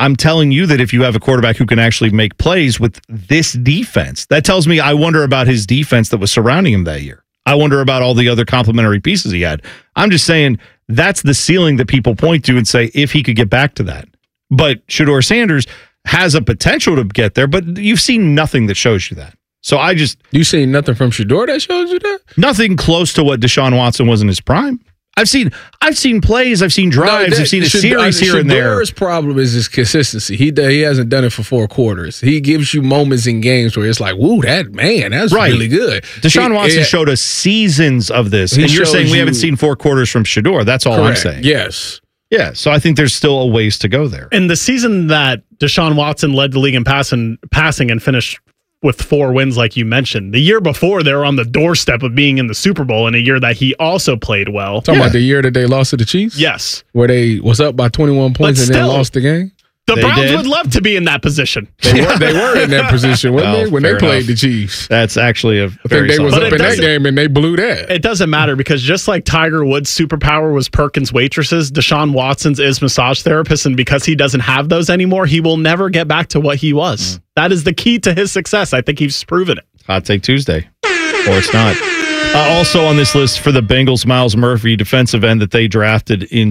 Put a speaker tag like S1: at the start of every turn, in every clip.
S1: I'm telling you that if you have a quarterback who can actually make plays with this defense, that tells me I wonder about his defense that was surrounding him that year. I wonder about all the other complementary pieces he had. I'm just saying that's the ceiling that people point to and say if he could get back to that. But Shedeur Sanders has a potential to get there, but you've seen nothing that shows you that. So you seen nothing from Shedeur that shows you that? Nothing close to what Deshaun Watson was in his prime. I've seen plays, I've seen drives, I've seen a series here and there. Shedeur's problem is his consistency. He hasn't done it for 4 quarters. He gives you moments in games where it's like, woo, that's really good. Deshaun Watson showed us seasons of this, and you're saying we haven't seen 4 quarters from Shedeur. That's all I'm saying. Yes. Yeah, so I think there's still a ways to go there.
S2: In the season that Deshaun Watson led the league in passing and finished with 4 wins, like you mentioned. The year before, they were on the doorstep of being in the Super Bowl in a year that he also played well.
S3: Talking about the year that they lost to the Chiefs?
S2: Yes.
S3: Where they was up by 21 points and then lost the game?
S2: The Browns would love to be in that position.
S3: They were in that position, weren't they? When they played the Chiefs.
S1: That's actually I
S3: think they was up in that game and they blew that.
S2: It doesn't matter because just like Tiger Woods' superpower was Perkins waitresses, Deshaun Watson's is massage therapists, and because he doesn't have those anymore, he will never get back to what he was. That is the key to his success. I think he's proven it.
S1: Hot Take Tuesday. Or it's not. Also on this list for the Bengals, Myles Murphy, defensive end that they drafted in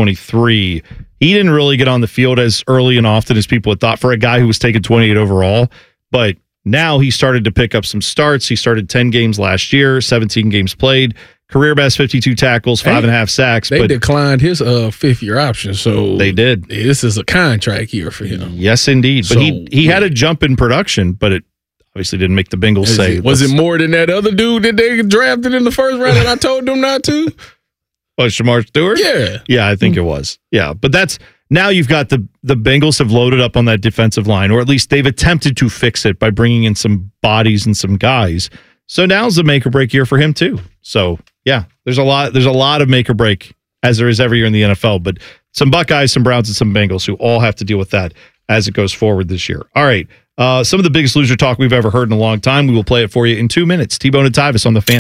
S1: 2023. He didn't really get on the field as early and often as people had thought for a guy who was taken 28 overall. But now he started to pick up some starts. He started 10 games last year, 17 games played. Career best 52 tackles, 5.5 sacks.
S3: They declined his 5th-year option, so
S1: they did.
S3: This is a contract year for him.
S1: Yes, indeed. But he had a jump in production, but it obviously didn't make the Bengals say.
S3: Was it more than that other dude that they drafted in the first round and I told them not to?
S1: Oh, Shamar Stewart?
S3: Yeah.
S1: Yeah, I think it was. Yeah, but now you've got the Bengals have loaded up on that defensive line, or at least they've attempted to fix it by bringing in some bodies and some guys. So now's the make or break year for him too. So yeah, there's a lot of make or break as there is every year in the NFL, but some Buckeyes, some Browns, and some Bengals who all have to deal with that as it goes forward this year. All right. Some of the biggest loser talk we've ever heard in a long time. We will play it for you in 2 minutes. T-Bone and Tyvis on the Fan.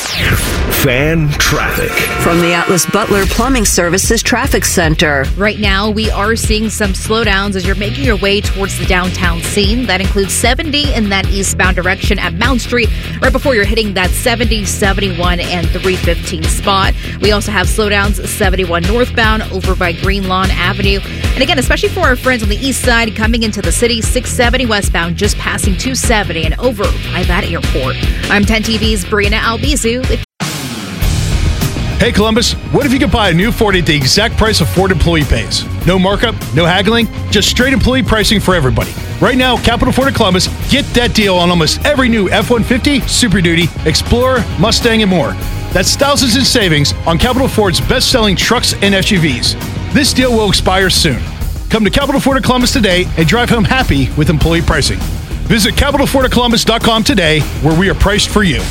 S4: Fan traffic.
S5: From the Atlas Butler Plumbing Services Traffic Center.
S6: Right now, we are seeing some slowdowns as you're making your way towards the downtown scene. That includes 70 in that eastbound direction at Mount Street, right before you're hitting that 70, 71, and 315 spot. We also have slowdowns 71 northbound over by Green Lawn Avenue. And again, especially for our friends on the east side coming into the city, 670 westbound, just passing 270 and over by that airport. I'm 10 TV's Brianna Albizu.
S7: Hey Columbus, what if you could buy a new Ford at the exact price of Ford employee pays? No markup, no haggling, just straight employee pricing for everybody. Right now, Capital Ford of Columbus, get that deal on almost every new F-150, Super Duty, Explorer, Mustang, and more. That's thousands in savings on Capital Ford's best-selling trucks and SUVs. This deal will expire soon. Come to Capital Ford of Columbus today and drive home happy with employee pricing. Visit CapitalFordofColumbus.com today, where we are priced for you.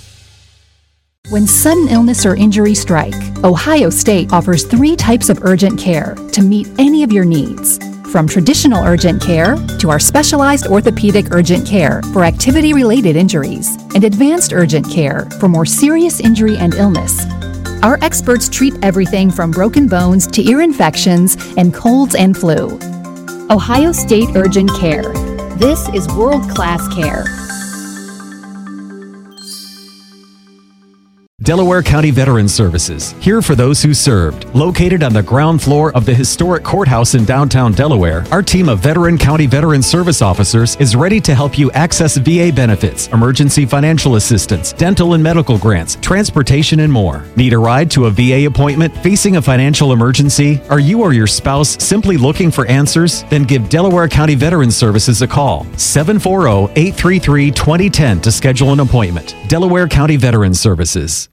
S8: When sudden illness or injury strike, Ohio State offers 3 types of urgent care to meet any of your needs. From traditional urgent care to our specialized orthopedic urgent care for activity-related injuries and advanced urgent care for more serious injury and illness. Our experts treat everything from broken bones to ear infections and colds and flu. Ohio State Urgent Care. This is world-class care.
S9: Delaware County Veterans Services, here for those who served. Located on the ground floor of the historic courthouse in downtown Delaware, our team of Veteran County Veteran Service officers is ready to help you access VA benefits, emergency financial assistance, dental and medical grants, transportation, and more. Need a ride to a VA appointment? Facing a financial emergency? Are you or your spouse simply looking for answers? Then give Delaware County Veterans Services a call. 740-833-2010 to schedule an appointment. Delaware County Veterans Services.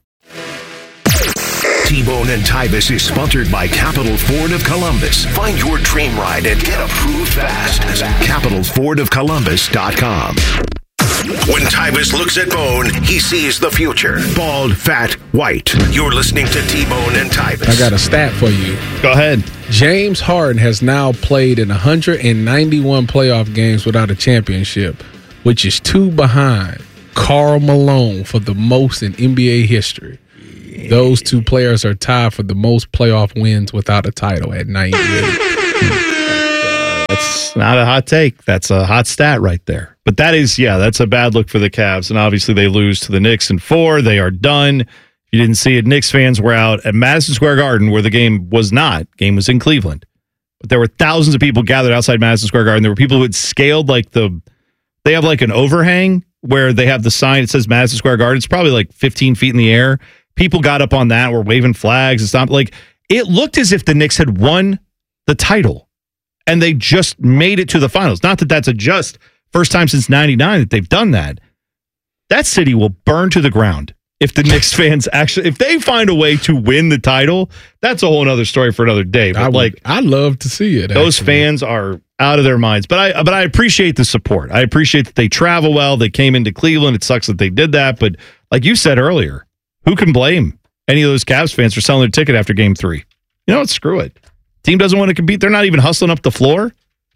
S4: T-Bone and Tyvis is sponsored by Capital Ford of Columbus. Find your dream ride and get approved fast at CapitalFordOfColumbus.com. When Tyvis looks at Bone, he sees the future. Bald, fat, white. You're listening to T-Bone and Tyvis.
S3: I got a stat for you.
S1: Go ahead.
S3: James Harden has now played in 191 playoff games without a championship, which is 2 behind Karl Malone for the most in NBA history. Those 2 players are tied for the most playoff wins without a title at 98.
S1: That's not a hot take. That's a hot stat right there. But that's a bad look for the Cavs. And obviously they lose to the Knicks in 4. They are done. If you didn't see it, Knicks fans were out at Madison Square Garden where the game was not. Game was in Cleveland. But there were thousands of people gathered outside Madison Square Garden. There were people who had scaled they have like an overhang where they have the sign. It says Madison Square Garden. It's probably like 15 feet in the air. People got up on that, were waving flags and stuff. Like, it looked as if the Knicks had won the title and they just made it to the finals. Not that that's a just first time since 99 that they've done that. That city will burn to the ground if the Knicks fans if they find a way to win the title. That's a whole other story for another day. But
S3: I'd love to see it.
S1: Those fans are out of their minds. But I appreciate the support. I appreciate that they travel well. They came into Cleveland. It sucks that they did that. But like you said earlier, who can blame any of those Cavs fans for selling their ticket after game 3? You know what? Screw it. Team doesn't want to compete. They're not even hustling up the floor.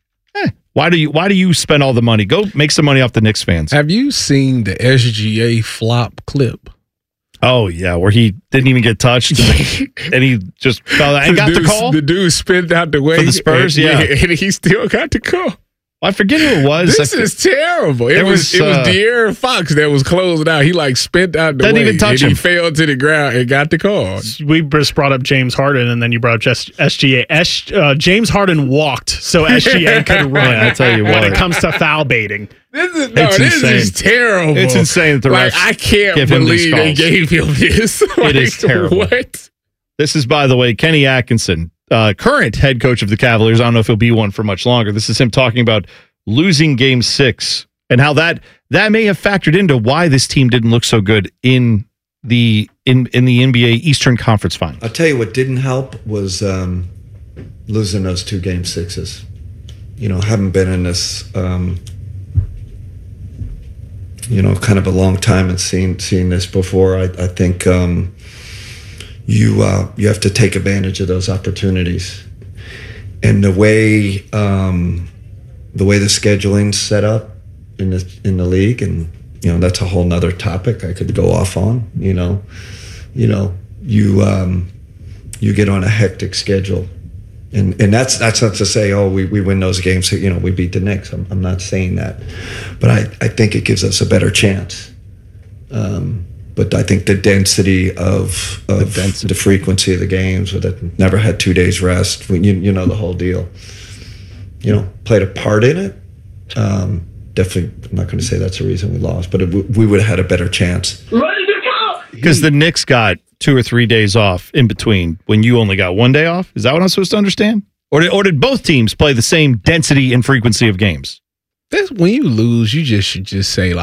S1: Why do you spend all the money? Go make some money off the Knicks fans.
S3: Have you seen the SGA flop clip?
S1: Oh, yeah, where he didn't even get touched and he just fell out and got the call?
S3: The dude spent out the way.
S1: For the Spurs,
S3: and he still got the call.
S1: I forget who it was.
S3: This is terrible. It was De'Aaron Fox that was closing out. He spent out the way.
S1: Didn't even touch him.
S3: He fell to the ground and got the call.
S2: We just brought up James Harden, and then you brought up just SGA. James Harden walked so SGA could run.
S1: I'll tell you what.
S2: When it comes to foul baiting.
S3: This is terrible.
S1: It's insane that the refs
S3: I can't believe they gave him this.
S1: It is terrible.
S3: What?
S1: This is, by the way, Kenny Atkinson, current head coach of the Cavaliers. I don't know if he'll be one for much longer. This is him talking about losing game 6 and how that may have factored into why this team didn't look so good in the NBA Eastern Conference Finals.
S10: I'll tell you what didn't help was losing those 2 game 6s. Haven't been in this kind of a long time and seen this before. I think you have to take advantage of those opportunities, and the way the scheduling's set up in the league, and that's a whole nother topic I could go off on. You get on a hectic schedule, and that's not to say we win those games. We beat the Knicks. I'm not saying that, but I think it gives us a better chance. But I think the density of the frequency of the games, that never had 2 days rest, the whole deal, played a part in it. Definitely, I'm not going to say that's the reason we lost, but we would have had a better chance.
S1: Because the Knicks got 2 or 3 days off in between when you only got 1 day off. Is that what I'm supposed to understand? Or did both teams play the same density and frequency of games?
S3: When you lose, you should just say,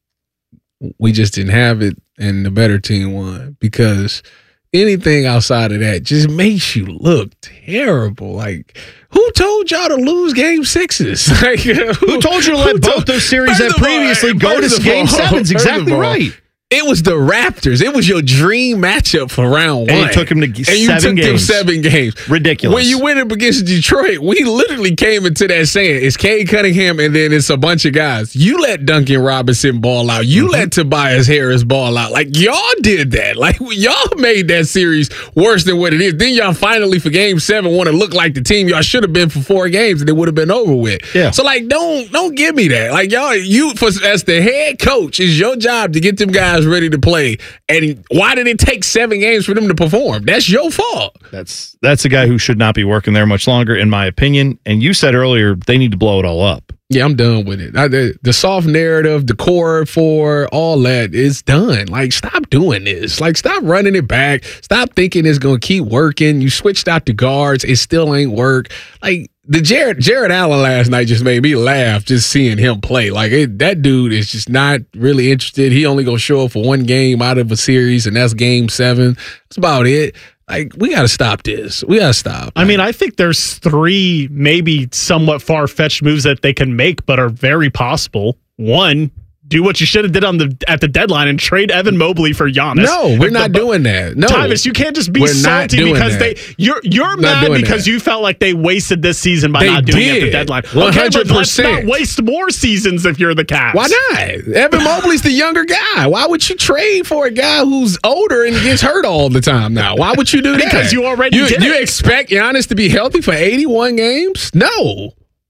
S3: we just didn't have it and the better team won, because anything outside of that just makes you look terrible. Who told y'all to lose game 6s?
S1: Who told you to let both those series that previously go to game 7s? Exactly right.
S3: It was the Raptors. It was your dream matchup for round 1.
S1: And it took him to 7 games.
S3: Them 7 games.
S1: Ridiculous.
S3: When you went up against Detroit, we literally came into that saying, it's Cade Cunningham and then it's a bunch of guys. You let Duncan Robinson ball out. You let Tobias Harris ball out. Y'all did that. Y'all made that series worse than what it is. Then y'all finally, for game 7, want to look like the team y'all should have been for 4 games, and it would have been over with.
S1: Yeah.
S3: So, don't give me that. Y'all, as the head coach, it's your job to get them guys ready to play. And why did it take 7 games for them to perform? That's your fault.
S1: That's a guy who should not be working there much longer, in my opinion. And you said earlier they need to blow it all up.
S3: Yeah, I'm done with it. The soft narrative, the core for all that is done. Stop doing this. Stop running it back. Stop thinking it's going to keep working. You switched out the guards. It still ain't work. The Jared Allen last night just made me laugh just seeing him play. That dude is just not really interested. He only gonna show up for 1 game out of a series, and that's game 7. That's about it. We got to stop this. We got to stop.
S2: I think there's 3 maybe somewhat far-fetched moves that they can make, but are very possible. 1, do what you should have did at the deadline and trade Evan Mobley for Giannis.
S3: No, we're not doing that. No,
S2: Tyvis, you can't just be salty because you're mad because you felt like they wasted this season by not doing it at the deadline.
S3: 100%.
S2: Okay, but let's not waste more seasons if you're the Cavs.
S3: Why not? Evan Mobley's the younger guy. Why would you trade for a guy who's older and gets hurt all the time now? Why would you do that?
S2: Because you already did it.
S3: You expect Giannis to be healthy for 81 games? No.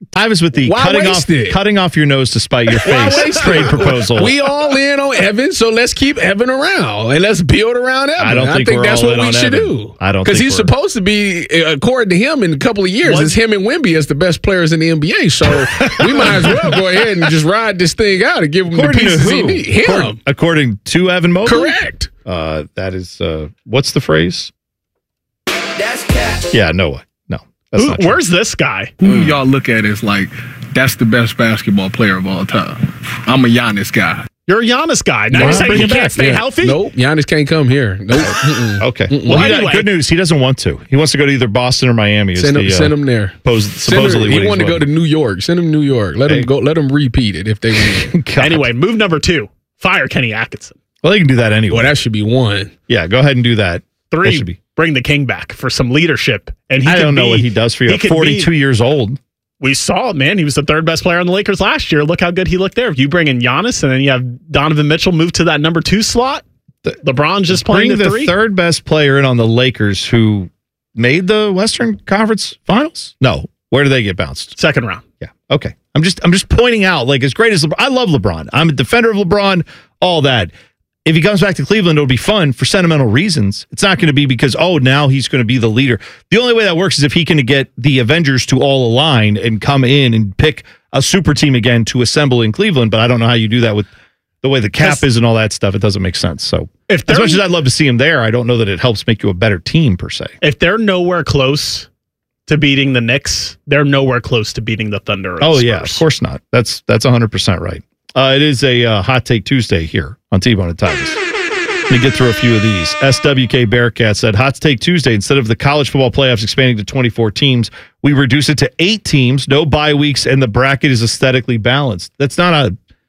S1: I was with the
S3: Why waste it?
S1: cutting off your nose to spite your
S3: Why
S1: face
S3: waste
S1: trade
S3: it?
S1: proposal.
S3: We all in on Evan, so let's keep Evan around and let's build around Evan.
S1: I don't think we're
S3: that's
S1: all
S3: what
S1: in
S3: we
S1: on
S3: should
S1: Evan.
S3: do.
S1: I don't
S3: because
S1: think
S3: he's
S1: we're-
S3: supposed to be, according to him, in a couple of years, it's him and Wemby as the best players in the NBA. So we might as well go ahead and just ride this thing out and give him
S1: According
S3: the
S1: to
S3: pieces he
S1: who?
S3: needs. Him,
S1: According to Evan Mobley?
S3: correct.
S1: That is, what's the phrase?
S11: That's cat.
S1: Yeah, no way. No. That's not true.
S2: Where's this guy?
S12: Who y'all look at as like, that's the best basketball player of all time? I'm a Giannis guy.
S2: You're a Giannis guy. Now you're saying he can't stay healthy?
S3: Nope, Giannis can't come here. Nope.
S1: Okay.
S3: Mm-mm.
S1: Well,
S2: Anyway.
S1: good news. He doesn't want to. He wants to go to either Boston or Miami. is
S3: Send
S1: the,
S3: him there.
S1: Supposedly,
S3: He wanted to go to New York. Send him to New York. Let him go. Let him repeat it if they win.
S2: Anyway, move number 2. Fire Kenny Atkinson.
S1: Well, they can do that anyway.
S3: Well, that should be 1.
S1: Yeah, go ahead and do that. That
S2: 3,
S1: should be.
S2: bring the king back for some leadership. And he
S1: I
S2: could
S1: don't know
S2: be-
S1: what he does for you.
S2: he could
S1: 42
S2: be-
S1: years old.
S2: We saw it, man. He was the 3rd best player on the Lakers last year. Look how good he looked there. If you bring in Giannis and then you have Donovan Mitchell move to that number 2 slot, LeBron's just playing
S1: Bring
S2: the
S1: the
S2: 3.
S1: third best player in on the Lakers who made the Western Conference Finals? No. Where do they get bounced?
S2: 2nd round.
S1: Yeah. Okay. I'm just pointing out, like, as great as LeBron, I love LeBron. I'm a defender of LeBron, all that. If he comes back to Cleveland, it'll be fun for sentimental reasons. It's not going to be because, now he's going to be the leader. The only way that works is if he can get the Avengers to all align and come in and pick a super team again to assemble in Cleveland. But I don't know how you do that with the way the cap is and all that stuff. It doesn't make sense. So
S2: If
S1: as
S2: they're-
S1: much as I'd love to see him there, I don't know that it helps make you a better team per se.
S2: If they're nowhere close to beating the Knicks, they're nowhere close to beating the Thunder. Or the
S1: Oh, yeah. Of
S2: Spurs.
S1: course not. That's 100% right. It is a Hot Take Tuesday here on T-Bone and Tigers. Let me get through a few of these. SWK Bearcat said, Hot Take Tuesday, instead of the college football playoffs expanding to 24 teams, we reduce it to 8 teams, no bye weeks, and the bracket is aesthetically balanced. It's not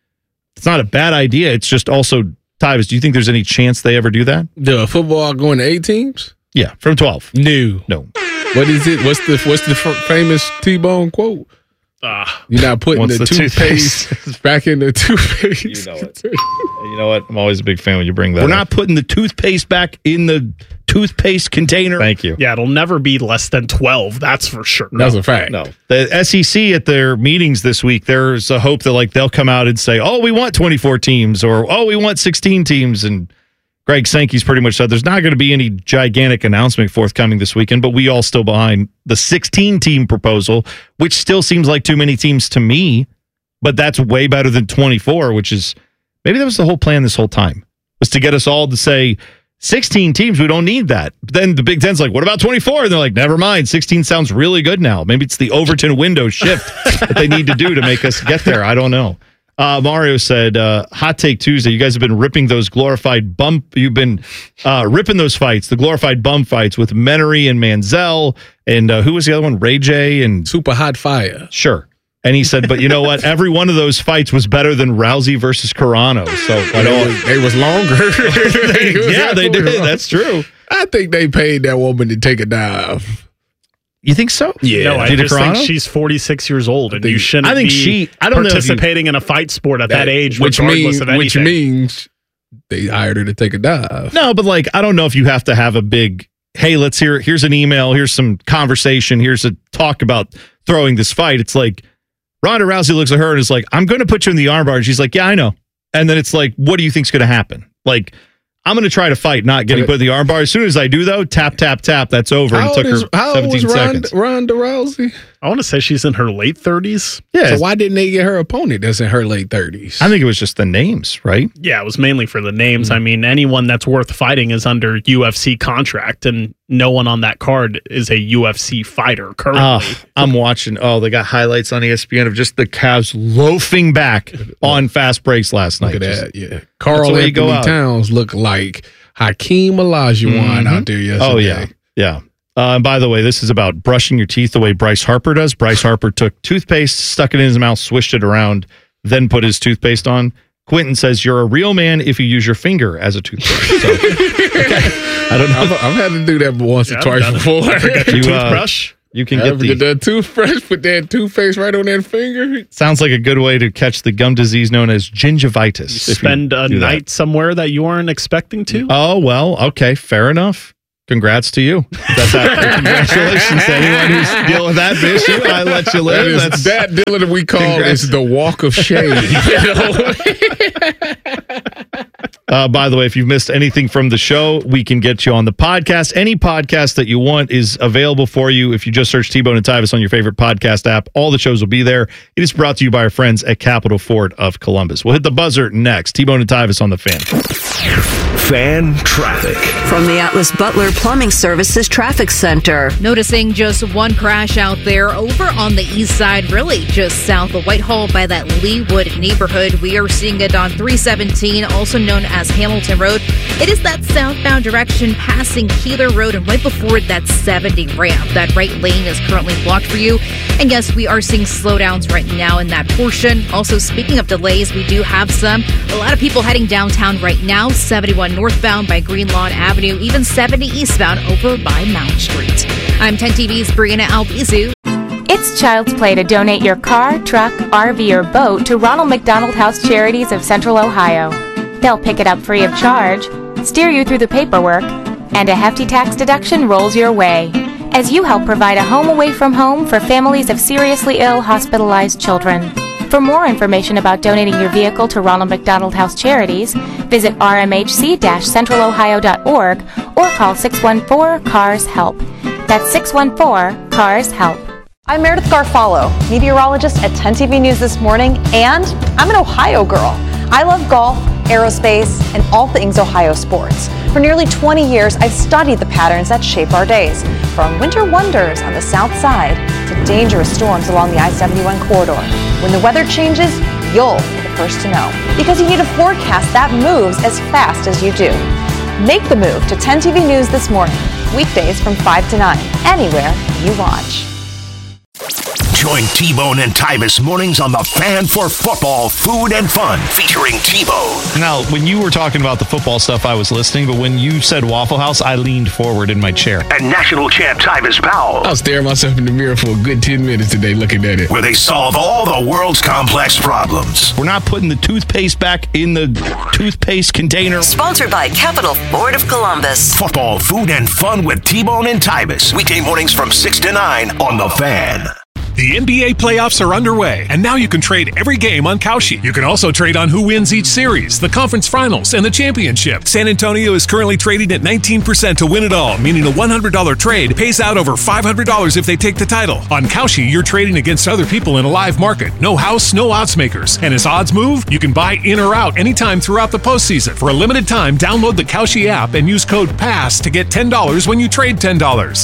S1: a bad idea. It's just also, Tyvus, do you think there's any chance they ever do that?
S3: The football going to 8 teams?
S1: Yeah, from 12.
S3: No.
S1: What
S3: is it? What's the famous T-Bone quote? You're not putting
S1: What's
S3: the
S1: the
S3: toothpaste back in the toothpaste.
S1: You know it. You know what? I'm always a big fan when you bring that
S3: We're
S1: up.
S3: not
S1: putting the toothpaste back in the toothpaste container. Thank you.
S2: Yeah, it'll never be less than 12. That's for sure.
S3: That's a fact.
S1: No. The SEC at their meetings this week, there's a hope that they'll come out and say, we want 24 teams or, we want 16 teams. And Greg Sankey's pretty much said there's not going to be any gigantic announcement forthcoming this weekend, but we all still behind the 16-team proposal, which still seems like too many teams to me, but that's way better than 24, which is maybe that was the whole plan this whole time, was to get us all to say 16 teams, we don't need that. But then the Big Ten's like, what about 24? And they're like, never mind, 16 sounds really good now. Maybe it's the Overton window shift that they need to do to make us get there. I don't know. Mario said, Hot Take Tuesday, you guys have been ripping those glorified you've been ripping those fights, the glorified bum fights with Menery and Manziel, and who was the other one? Ray J and
S3: Super Hot Fire.
S1: Sure. And he said, but you know what? Every one of those fights was better than Rousey versus Carano. So
S3: they was longer.
S1: They did. That's true.
S3: I think they paid that woman to take a dive.
S1: You think so?
S3: Yeah.
S2: No, I
S1: Gina
S2: just think
S1: Carano?
S2: she's 46 years old, and you shouldn't
S1: I think
S2: be
S1: I don't know if you-
S2: participating in a fight sport at that age, regardless of anything.
S3: Which means they hired her to take a dive.
S1: No, but I don't know if you have to have a big, hey, here's an email, here's some conversation, here's a talk about throwing this fight. It's like Ronda Rousey looks at her and is like, I'm going to put you in the armbar. And she's like, yeah, I know. And then it's like, what do you think's going to happen? I'm going to try to fight, not getting put in the armbar. As soon as I do, though, tap, tap, tap, that's over. And it took her
S3: How old
S1: 17
S3: was
S1: seconds.
S3: Ronda Rousey?
S2: I want to say she's in her late 30s.
S1: Yeah.
S3: So why didn't they get her opponent that's in her late 30s?
S1: I think it was just the names, right?
S2: Yeah, it was mainly for the names. I mean, anyone that's worth fighting is under UFC contract, and no one on that card is a UFC fighter currently.
S1: I'm watching. They got highlights on ESPN of just the Cavs loafing back on fast breaks last night.
S3: Look at that.
S1: Just-
S3: Yeah. Carl
S1: the way you go
S3: Anthony
S1: out.
S3: Towns looked like Hakeem Olajuwon out there yesterday.
S1: Oh, yeah. Yeah. And by the way, this is about brushing your teeth the way Bryce Harper does. Bryce Harper took toothpaste, stuck it in his mouth, swished it around, then put his toothpaste on. Quentin says, you're a real man if you use your finger as a toothbrush. So, I don't know.
S3: I've had to do that once or twice before.
S2: Forget your toothbrush.
S1: You can
S3: Get
S1: get
S3: that toothbrush, put that toothpaste right on that finger.
S1: sounds like a good way to catch the gum disease known as gingivitis. if you
S2: Spend a
S1: do that.
S2: night somewhere that you aren't expecting to.
S1: Oh, well, okay, fair enough. Congrats to you. Congratulations to anyone who's dealing with that issue. I let you live.
S3: That's that Dylan that we call is the walk of shame.
S1: By the way, if you've missed anything from the show, we can get you on the podcast. Any podcast that you want is available for you. If you just search T-Bone and Tyvis on your favorite podcast app, all the shows will be there. It is brought to you by our friends at Capital Ford of Columbus. We'll hit the buzzer next. T-Bone and Tyvis on the Fan.
S4: Fan traffic.
S5: From the Atlas Butler Plumbing Services Traffic Center.
S6: Noticing just one crash out there over on the east side, really just south of Whitehall by that Leewood neighborhood. We are seeing it on 317, also known as Hamilton Road. It is that southbound direction passing Keeler Road and right before that 70 ramp. That right lane is currently blocked for you. And yes, we are seeing slowdowns right now in that portion. Also, speaking of delays, we do have some. A lot of people heading downtown right now. 71 northbound by Greenlawn Avenue, even 70 eastbound over by Mount Street. I'm 10 TV's Brianna Albizu.
S13: It's Child's Play to donate your car, truck, RV, or boat to Ronald McDonald House Charities of Central Ohio. They'll pick it up free of charge, steer you through the paperwork, and a hefty tax deduction rolls your way as you help provide a home away from home for families of seriously ill, hospitalized children. For more information about donating your vehicle to Ronald McDonald House Charities, visit rmhc-centralohio.org or call 614-CARS-HELP. That's 614-CARS-HELP.
S14: I'm Meredith Garfalo, meteorologist at 10 TV News This Morning, and I'm an Ohio girl. I love golf, aerospace, and all things Ohio sports. For nearly 20 years, I've studied the patterns that shape our days, from winter wonders on the south side to dangerous storms along the I-71 corridor. When the weather changes, you'll be the first to know, because you need a forecast that moves as fast as you do. Make the move to 10 TV News This Morning, weekdays from 5 to 9, anywhere you watch.
S4: Join T-Bone and Tyvis mornings on the Fan for Football, Food and Fun, featuring T-Bone.
S1: Now, when you were talking about the football stuff, I was listening, but when you said Waffle House, I leaned forward in my chair.
S4: And national champ Tyvis Powell.
S3: I was staring myself in the mirror for a good 10 minutes today looking at it.
S4: Where they solve all the world's complex problems.
S1: We're not putting the toothpaste back in the toothpaste container.
S5: Sponsored by Capital Ford of Columbus.
S4: Football, Food and Fun with T-Bone and Tyvis. Weekday mornings from 6 to 9 on The Fan.
S15: The NBA playoffs are underway, and now you can trade every game on Kalshi. You can also trade on who wins each series, the conference finals, and the championship. San Antonio is currently trading at 19% to win it all, meaning a $100 trade pays out over $500 if they take the title. On Kalshi, you're trading against other people in a live market. No house, no odds makers. And as odds move, you can buy in or out anytime throughout the postseason. For a limited time, download the Kalshi app and use code PASS to get $10 when you trade $10.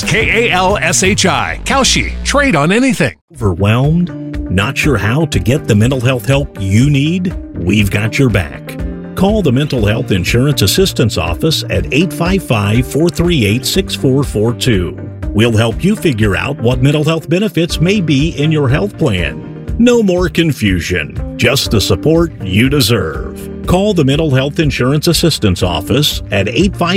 S15: KALSHI. Kalshi. Trade on anything.
S16: Overwhelmed? Not sure how to get the mental health help you need? We've got your back. Call the Mental Health Insurance Assistance Office at 855-438-6442. We'll help you figure out what mental health benefits may be in your health plan. No more confusion, just the support you deserve. Call the Mental Health Insurance Assistance Office at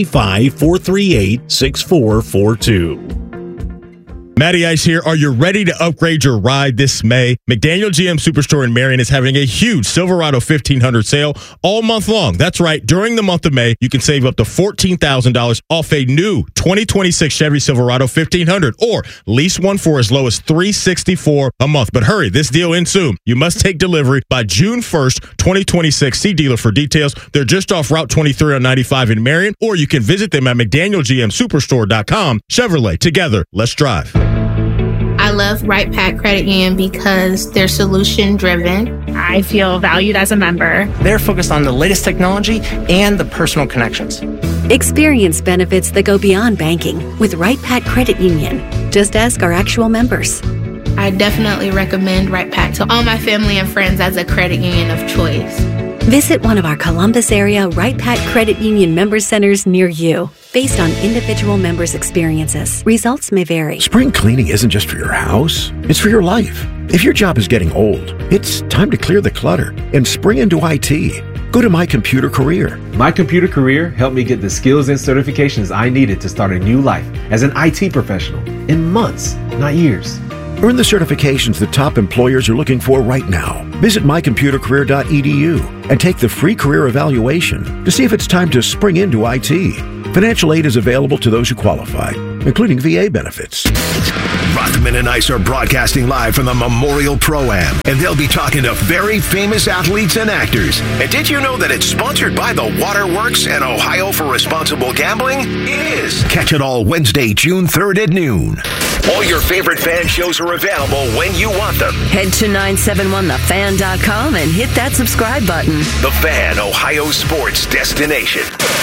S16: 855-438-6442.
S17: Matty Ice here. Are you ready to upgrade your ride this May? McDaniel GM Superstore in Marion is having a huge Silverado 1500 sale all month long. That's right. During the month of May, you can save up to $14,000 off a new 2026 Chevy Silverado 1500 or lease one for as low as $364 a month. But hurry, this deal ends soon. You must take delivery by June 1st, 2026. See dealer for details. They're just off Route 23 on 95 in Marion, or you can visit them at McDanielGMSuperstore.com. Chevrolet, together, let's drive.
S18: I love Right Pack Credit Union because they're solution driven.
S19: I feel valued as a member.
S20: They're focused on the latest technology and the personal connections.
S21: Experience benefits that go beyond banking with Right Pack Credit Union. Just ask our actual members.
S18: I definitely recommend Right Pack to all my family and friends as a credit union of choice.
S21: Visit one of our Columbus area Right Pack Credit Union member centers near you. Based on individual members' experiences, results may vary.
S22: Spring cleaning isn't just for your house, it's for your life. If your job is getting old, it's time to clear the clutter and spring into IT. Go to My Computer Career.
S23: My Computer Career helped me get the skills and certifications I needed to start a new life as an IT professional in months, not years.
S22: Earn the certifications that top employers are looking for right now. Visit mycomputercareer.edu and take the free career evaluation to see if it's time to spring into IT. Financial aid is available to those who qualify, including VA benefits.
S4: Rothman and Ice are broadcasting live from the Memorial Pro-Am, and they'll be talking to very famous athletes and actors. And did you know that it's sponsored by the Waterworks and Ohio for Responsible Gambling? It is. Catch it all Wednesday, June 3rd at noon. All your favorite fan shows are available when you want them.
S5: Head to 971thefan.com and hit that subscribe button.
S4: The Fan, Ohio sports destination.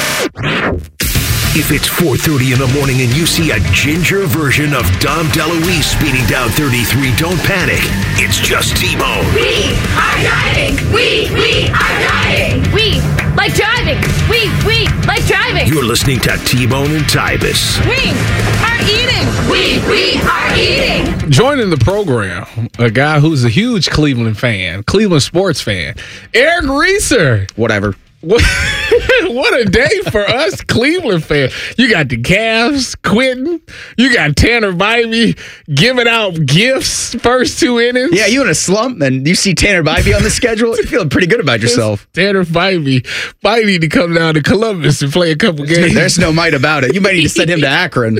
S4: If it's 4:30 in the morning and you see a ginger version of Dom DeLuise speeding down 33, don't panic. It's just T-Bone.
S11: We are driving. We are driving.
S6: We like driving. We like driving.
S4: You're listening to T-Bone and Tybus.
S11: We are eating. We are eating.
S3: Joining the program, a guy who's a huge Cleveland fan, Cleveland sports fan, Eric Reeser.
S7: Whatever.
S3: What a day for us Cleveland fans. You got the Cavs quitting. You got Tanner Bybee giving out gifts first 2 innings.
S7: Yeah, you in a slump, and you see Tanner Bybee on the schedule. You're feeling pretty good about yourself.
S3: Tanner Bybee might need to come down to Columbus and play a couple games.
S7: There's no might about it. You might need to send him to Akron.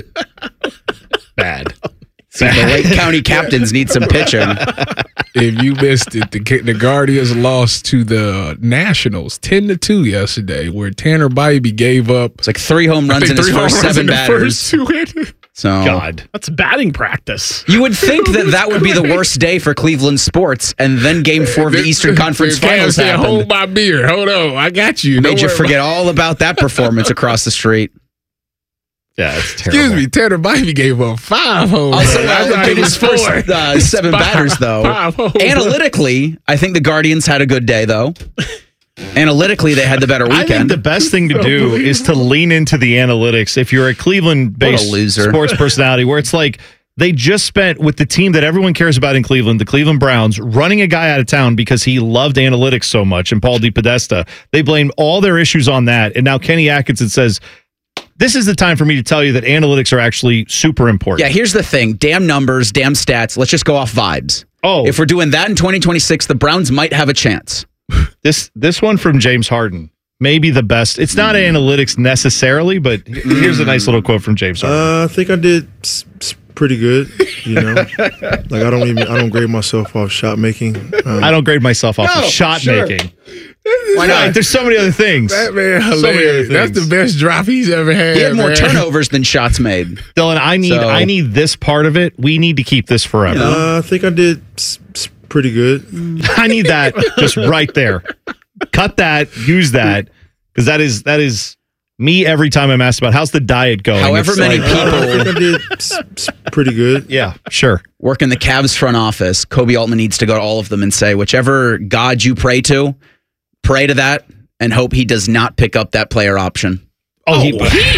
S1: Bad.
S7: See, the Lake County Captains need some pitching.
S3: If you missed it, the Guardians lost to the Nationals 10-2 yesterday, where Tanner Bybee gave up.
S7: It's like 3 home runs in his first 7 batters. So
S2: God, that's batting practice.
S7: You would think that would be the worst day for Cleveland sports, and then Game 4 of the Eastern Conference Finals happened.
S3: Hold my beer. Hold on, I got you.
S7: Made you forget all about that performance across the street.
S1: Yeah, it's terrible.
S3: Excuse me, Tanner Bybee gave up 5 home runs.
S7: Also, in his first 7 batters, though. Analytically, I think the Guardians had a good day, though. Analytically, they had the better weekend.
S1: I think the best thing to do is to lean into the analytics. If you're a Cleveland-based sports personality, where it's like they just spent with the team that everyone cares about in Cleveland, the Cleveland Browns, running a guy out of town because he loved analytics so much, and Paul DePodesta. They blamed all their issues on that, and now Kenny Atkinson says, this is the time for me to tell you that analytics are actually super important.
S7: Yeah, here's the thing. Damn numbers, damn stats. Let's just go off vibes.
S1: Oh.
S7: If we're doing that in 2026, the Browns might have a chance.
S1: This one from James Harden, maybe the best. It's not analytics necessarily, but here's a nice little quote from James Harden.
S8: I think I did pretty good, you know. Like I don't grade myself off shot making.
S1: I don't grade myself off of shot making. Why not? There's so many other things.
S3: That man, hilarious. That's the best drop he's ever had.
S7: He had more turnovers than shots made.
S1: Dylan, I need this part of it. We need to keep this forever.
S8: I think I did pretty good.
S1: I need that just right there. Cut that. Use that, because that is me every time I'm asked about how's the diet going.
S7: However many people.
S8: I think I did pretty good.
S1: Yeah, sure.
S7: Work in the Cavs front office. Kobe Altman needs to go to all of them and say, whichever God you pray to that and hope he does not pick up that player option.
S3: $43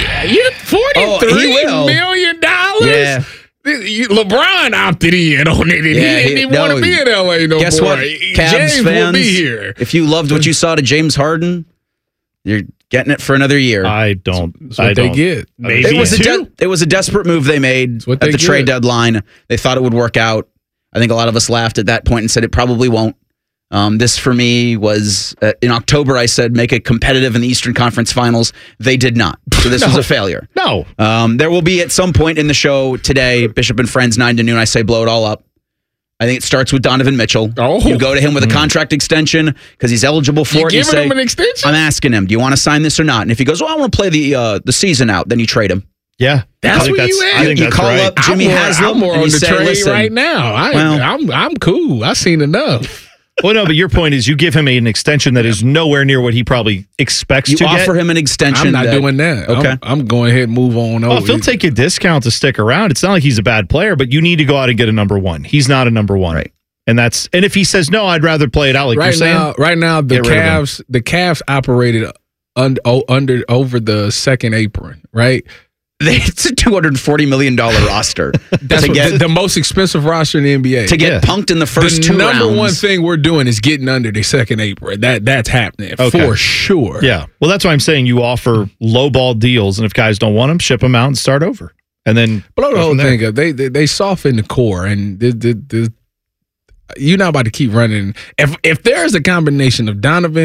S3: million?
S7: Yeah.
S3: LeBron opted in on it, and he didn't even want to be in LA no more.
S7: Guess what, Cavs
S3: James
S7: fans,
S3: will be here.
S7: If you loved what you saw to James Harden, you're getting it for another year.
S1: I don't.
S3: That's what they get.
S1: Maybe
S7: it was a desperate move they made at the trade deadline. They thought it would work out. I think a lot of us laughed at that point and said it probably won't. This for me was in October. I said make it competitive in the Eastern Conference Finals. They did not. So this was a failure.
S1: No.
S7: There will be at some point in the show today, Bishop and Friends 9 to noon. I say blow it all up. I think it starts with Donovan Mitchell. You go to him with a contract extension because he's eligible for it.
S3: You giving him an extension?
S7: I'm asking him, do you want to sign this or not? And if he goes, well, I want to play the season out, then you trade him.
S1: Yeah,
S3: that's what you at.
S1: I think
S7: you call up Jimmy Haslam.
S3: I'm more on the trade right now. I'm cool. I've seen enough.
S1: Well, no, but your point is you give him an extension that is nowhere near what he probably expects to get.
S7: You offer him an extension.
S3: I'm not doing that. Okay. I'm going ahead and move on over.
S1: Well, if he'll take a discount to stick around, it's not like he's a bad player, but you need to go out and get a number one. He's not a number one.
S7: Right.
S1: And if he says, no, I'd rather play it out like you're saying.
S3: Right now, the Cavs operated over the second apron, right?
S7: It's a $240 million roster.
S3: That's the most expensive roster in the NBA.
S7: To get punked in the first 2 rounds.
S3: The number one thing we're doing is getting under the second apron. That's happening for sure.
S1: Yeah. Well, that's why I'm saying you offer lowball deals, and if guys don't want them, ship them out and start over. And then
S3: blow the whole thing up. They soften the core, and you're not about to keep running. If there's a combination of Donovan,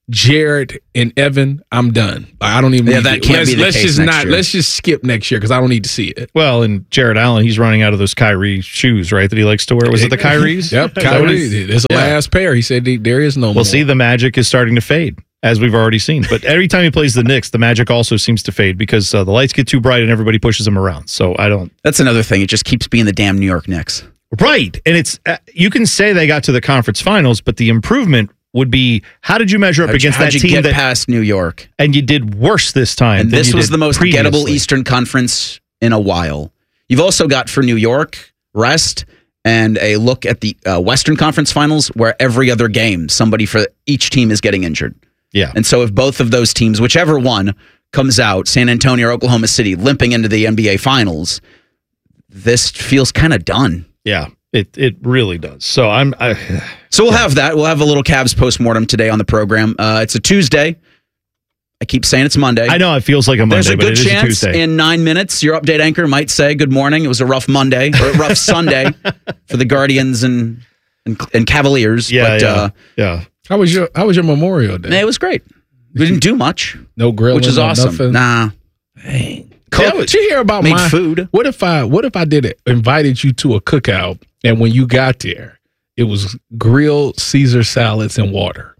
S3: Jared and Evan, I'm done. I don't even.
S7: Yeah, that can't be the case next year.
S3: Let's just skip next year because I don't need to see it.
S1: Well, and Jared Allen, he's running out of those Kyrie shoes, right? That he likes to wear. Was it the Kyries?
S3: Yep, Kyrie. It's the last pair. He said there is no more.
S1: Well, see, the magic is starting to fade, as we've already seen. But every time he plays the Knicks, the magic also seems to fade because the lights get too bright and everybody pushes him around. So I don't.
S7: That's another thing. It just keeps being the damn New York Knicks.
S1: Right. And it's you can say they got to the conference finals, but the improvement would be how did you measure up against that team
S7: that past New York?
S1: And you did worse this time.
S7: And this was the most gettable Eastern Conference in a while. You've also got for New York rest and a look at the Western Conference Finals where every other game somebody for each team is getting injured.
S1: Yeah.
S7: And so if both of those teams, whichever one comes out, San Antonio or Oklahoma City, limping into the NBA Finals, this feels kind of done.
S1: Yeah, it really does. So
S7: So we'll have that. We'll have a little Cavs postmortem today on the program. It's a Tuesday. I keep saying it's Monday.
S1: I know it feels like a Monday,
S7: There's a
S1: but
S7: good
S1: it is
S7: chance
S1: a Tuesday.
S7: in 9 minutes your update anchor might say good morning. It was a rough Monday or a rough Sunday for the Guardians and Cavaliers.
S1: Yeah.
S3: How was your Memorial Day?
S7: It was great. We didn't do much.
S3: No grilling,
S7: which is awesome.
S3: Nothing.
S7: Nah.
S3: Dang. Did you hear about
S7: Make food?
S3: What if I did it? Invited you to a cookout, and when you got there, it was grilled Caesar salads and water.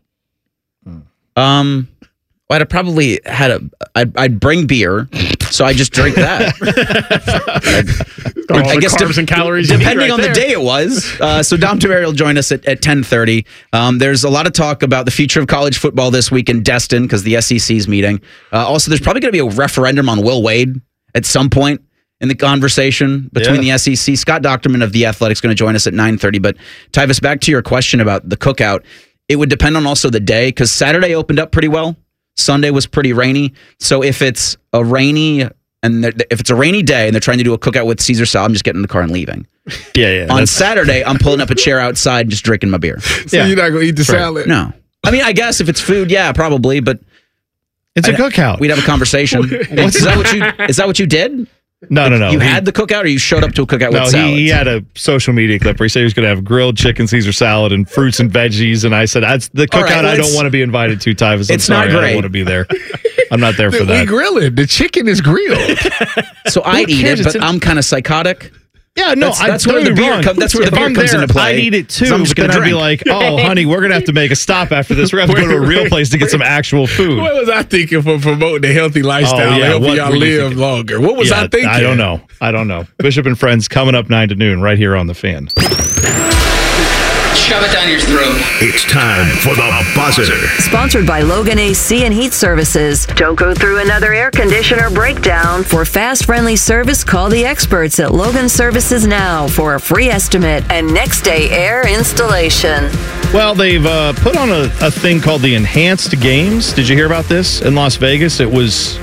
S7: I'd probably I'd bring beer, so I just drink that.
S2: I guess carbs and calories.
S7: Depending on the day it was. So Dom Taveri will join us at 10:30. There's a lot of talk about the future of college football this week in Destin because the SEC's meeting. Also, there's probably going to be a referendum on Will Wade at some point in the conversation between the SEC. Scott Docterman of The Athletic is going to join us at 9:30. But Tyvis, back to your question about the cookout. It would depend on also the day because Saturday opened up pretty well. Sunday was pretty rainy. So if it's a rainy day and they're trying to do a cookout with Caesar salad, I'm just getting in the car and leaving.
S1: Yeah.
S7: On Saturday, I'm pulling up a chair outside and just drinking my beer.
S3: So you're not going to eat the salad?
S7: No. I mean, I guess if it's food, yeah, probably, but
S1: it's a cookout.
S7: We'd have a conversation. Is that what you did?
S1: No.
S7: You had the cookout, or you showed up to a cookout with salads?
S1: He had a social media clip where he said he was going to have grilled chicken Caesar salad and fruits and veggies, and I said, that's the cookout I don't want to be invited to, Tyvis.
S7: It's not great.
S1: I don't want to be there. I'm not there for that.
S3: We grill it. The chicken is grilled.
S7: So I'd eat it, but I'm kind of psychotic.
S1: Yeah, no,
S7: that's where the beer comes into play.
S1: I'd eat it too,
S7: so I'm just
S1: but then
S7: I'd
S1: be like, oh, honey, we're going to have to make a stop after this. We're going to have to go to a real place to get some actual food.
S3: What was I thinking for promoting a healthy lifestyle helping y'all live longer? What was I thinking?
S1: I don't know. Bishop and Friends coming up 9 to noon right here on The Fan.
S9: Shove it down your throat.
S4: It's time for the buzzer.
S5: Sponsored by Logan AC and Heat Services. Don't go through another air conditioner breakdown. For fast, friendly service, call the experts at Logan Services now for a free estimate and next day air installation.
S1: Well, they've put on a thing called the Enhanced Games. Did you hear about this in Las Vegas? It was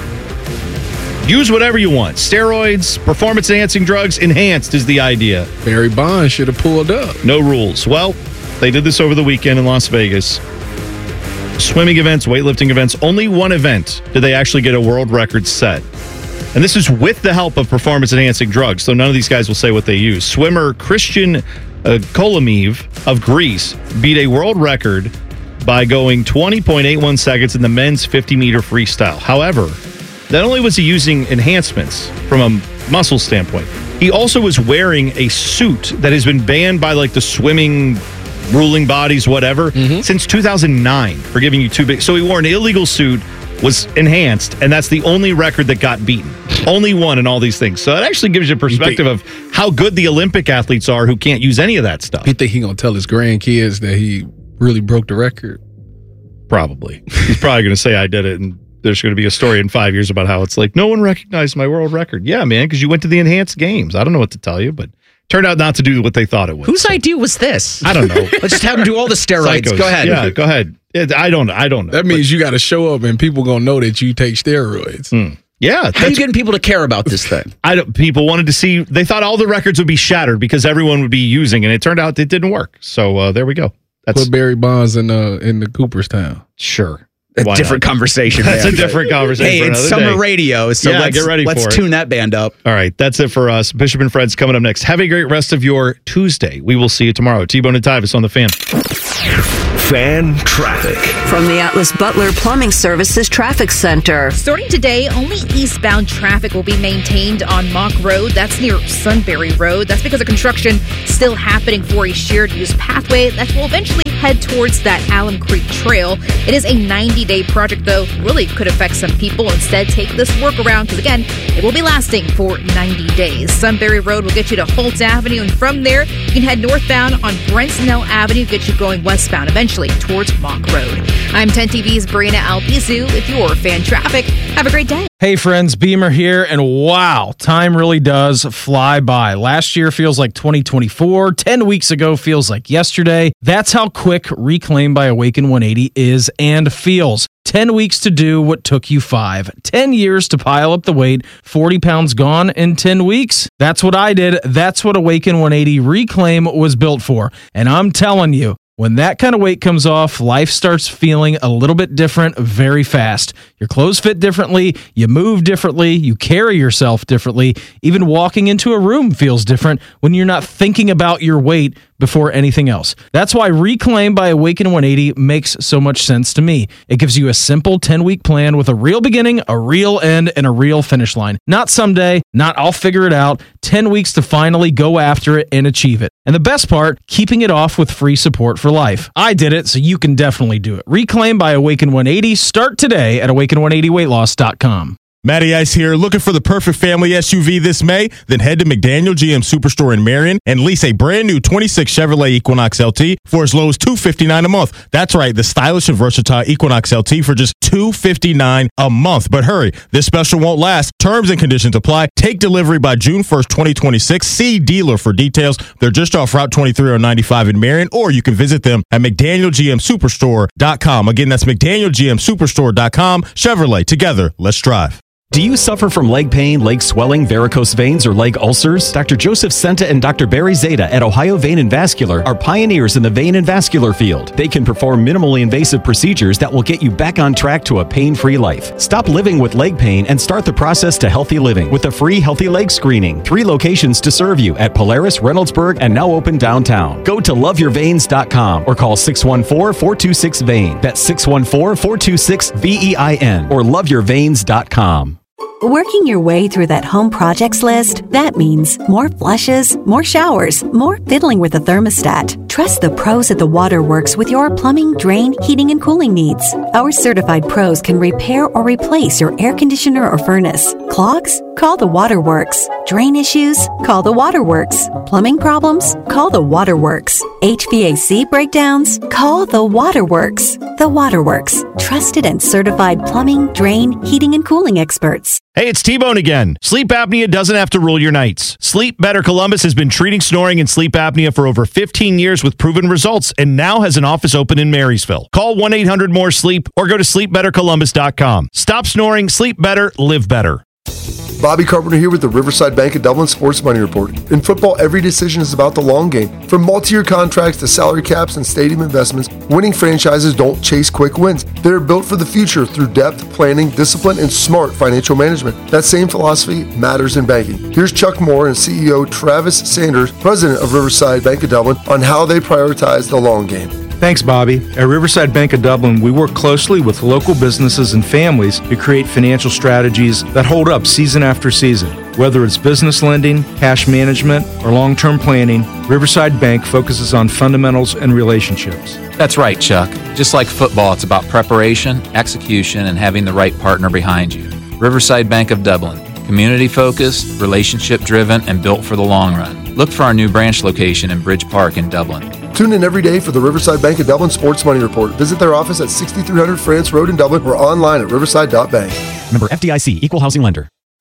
S1: use whatever you want. Steroids, performance-enhancing drugs, enhanced is the idea.
S3: Barry Bonds should have pulled up.
S1: No rules. Well, they did this over the weekend in Las Vegas. Swimming events, weightlifting events, only one event did they actually get a world record set. And this is with the help of performance-enhancing drugs, so none of these guys will say what they use. Swimmer Christian Kolomev of Greece beat a world record by going 20.81 seconds in the men's 50-meter freestyle. However, not only was he using enhancements from a muscle standpoint, he also was wearing a suit that has been banned by like the swimming ruling bodies, whatever, since 2009 for giving you too big. So he wore an illegal suit, was enhanced, and that's the only record that got beaten. Only one in all these things. So it actually gives you a perspective of how good the Olympic athletes are who can't use any of that stuff.
S3: You think he's going to tell his grandkids that he really broke the record?
S1: Probably. He's probably going to say I did it, and there's going to be a story in 5 years about how it's like, no one recognized my world record. Yeah, man, because you went to the enhanced games. I don't know what to tell you, but turned out not to do what they thought it would.
S7: Whose idea was this?
S1: I don't know.
S7: Let's just have them do all the steroids.
S1: Psychos.
S7: Go ahead.
S1: Yeah, go ahead. I don't know.
S3: That means you got to show up and people going to know that you take steroids.
S1: Yeah.
S7: How are you getting people to care about this thing?
S1: People wanted to see, they thought all the records would be shattered because everyone would be using, and it turned out it didn't work. So there we go.
S3: Put Barry Bonds in the Cooperstown.
S1: Sure.
S7: a different conversation.
S1: That's a different conversation.
S7: Hey,
S1: for
S7: it's
S1: another
S7: summer
S1: day.
S7: radio, so
S1: get ready
S7: let's
S1: for it.
S7: tune that band up.
S1: All right, that's it for us. Bishop and Fred's coming up next. Have a great rest of your Tuesday. We will see you tomorrow. T-Bone and Tyvis on the Fan.
S4: Fan traffic.
S5: From the Atlas Butler Plumbing Services Traffic Center.
S6: Starting today, only eastbound traffic will be maintained on Mock Road. That's near Sunbury Road. That's because of construction still happening for a shared use pathway that will eventually head towards that Alum Creek Trail. It is a 90-day project, though. Really could affect some people. Instead, take this workaround because, again, it will be lasting for 90 days. Sunbury Road will get you to Holt Avenue, and from there, you can head northbound on Brent-Snell Avenue, get you going westbound, eventually towards Mock Road. I'm 10 TV's Brianna Albizu with your fan traffic. Have a great day.
S9: Hey friends, Beamer here, and wow, time really does fly by. Last year feels like 2024, 10 weeks ago feels like yesterday. That's how quick Reclaim by Awaken 180 is and feels. 10 weeks to do what took you 5. 10 years to pile up the weight, 40 pounds gone in 10 weeks. That's what I did. That's what Awaken 180 Reclaim was built for. And I'm telling you, when that kind of weight comes off, life starts feeling a little bit different very fast. Your clothes fit differently, you move differently, you carry yourself differently. Even walking into a room feels different when you're not thinking about your weight before anything else. That's why Reclaim by Awaken 180 makes so much sense to me. It gives you a simple 10-week plan with a real beginning, a real end, and a real finish line. Not someday, not I'll figure it out. 10 weeks to finally go after it and achieve it. And the best part, keeping it off with free support for life. I did it, so you can definitely do it. Reclaim by Awaken 180. Start today at awaken180weightloss.com.
S17: Matty Ice here. Looking for the perfect family SUV this May? Then head to McDaniel GM Superstore in Marion and lease a brand new 26 Chevrolet Equinox LT for as low as $259 a month. That's right, the stylish and versatile Equinox LT for just $259 a month. But hurry, this special won't last. Terms and conditions apply. Take delivery by June 1st, 2026. See dealer for details. They're just off Route 23 on 95 in Marion, or you can visit them at McDanielGMSuperstore.com. Again, that's McDanielGMSuperstore.com. Chevrolet, together, let's drive.
S10: Do you suffer from leg pain, leg swelling, varicose veins, or leg ulcers? Dr. Joseph Senta and Dr. Barry Zeta at Ohio Vein and Vascular are pioneers in the vein and vascular field. They can perform minimally invasive procedures that will get you back on track to a pain-free life. Stop living with leg pain and start the process to healthy living with a free healthy leg screening. 3 locations to serve you at Polaris, Reynoldsburg, and now open downtown. Go to loveyourveins.com or call 614-426-VEIN. That's 614-426-VEIN or loveyourveins.com.
S21: Working your way through that home projects list, that means more flushes, more showers, more fiddling with the thermostat. Trust the pros at the Waterworks with your plumbing, drain, heating, and cooling needs. Our certified pros can repair or replace your air conditioner or furnace. Clogs? Call the Waterworks. Drain issues? Call the Waterworks. Plumbing problems? Call the Waterworks. HVAC breakdowns? Call the Waterworks. The Waterworks. Trusted and certified plumbing, drain, heating, and cooling experts.
S1: Hey, it's T-Bone again. Sleep apnea doesn't have to rule your nights. Sleep Better Columbus has been treating snoring and sleep apnea for over 15 years with proven results and now has an office open in Marysville. Call 1-800-MORE-SLEEP or go to sleepbettercolumbus.com. Stop snoring, sleep better, live better.
S12: Bobby Carpenter here with the Riverside Bank of Dublin Sports Money Report. In football, every decision is about the long game. From multi-year contracts to salary caps and stadium investments, winning franchises don't chase quick wins. They're built for the future through depth, planning, discipline, and smart financial management. That same philosophy matters in banking. Here's Chuck Moore and CEO Travis Sanders, president of Riverside Bank of Dublin, on how they prioritize the long game.
S24: Thanks, Bobby. At Riverside Bank of Dublin, we work closely with local businesses and families to create financial strategies that hold up season after season. Whether it's business lending, cash management, or long-term planning, Riverside Bank focuses on fundamentals and relationships.
S25: That's right, Chuck. Just like football, it's about preparation, execution, and having the right partner behind you. Riverside Bank of Dublin. Community-focused, relationship-driven, and built for the long run. Look for our new branch location in Bridge Park in Dublin.
S12: Tune in every day for the Riverside Bank of Dublin Sports Money Report. Visit their office at 6300 France Road in Dublin or online at riverside.bank.
S10: Member FDIC, Equal Housing Lender.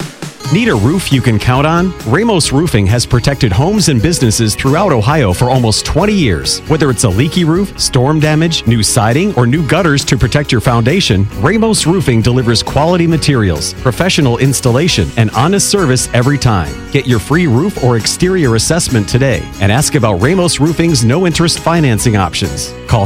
S10: Need a roof you can count on? Ramos Roofing has protected homes and businesses throughout Ohio for almost 20 years. Whether it's a leaky roof, storm damage, new siding, or new gutters to protect your foundation, Ramos Roofing delivers quality materials, professional installation, and honest service every time. Get your free roof or exterior assessment today and ask about Ramos Roofing's no-interest financing options. Call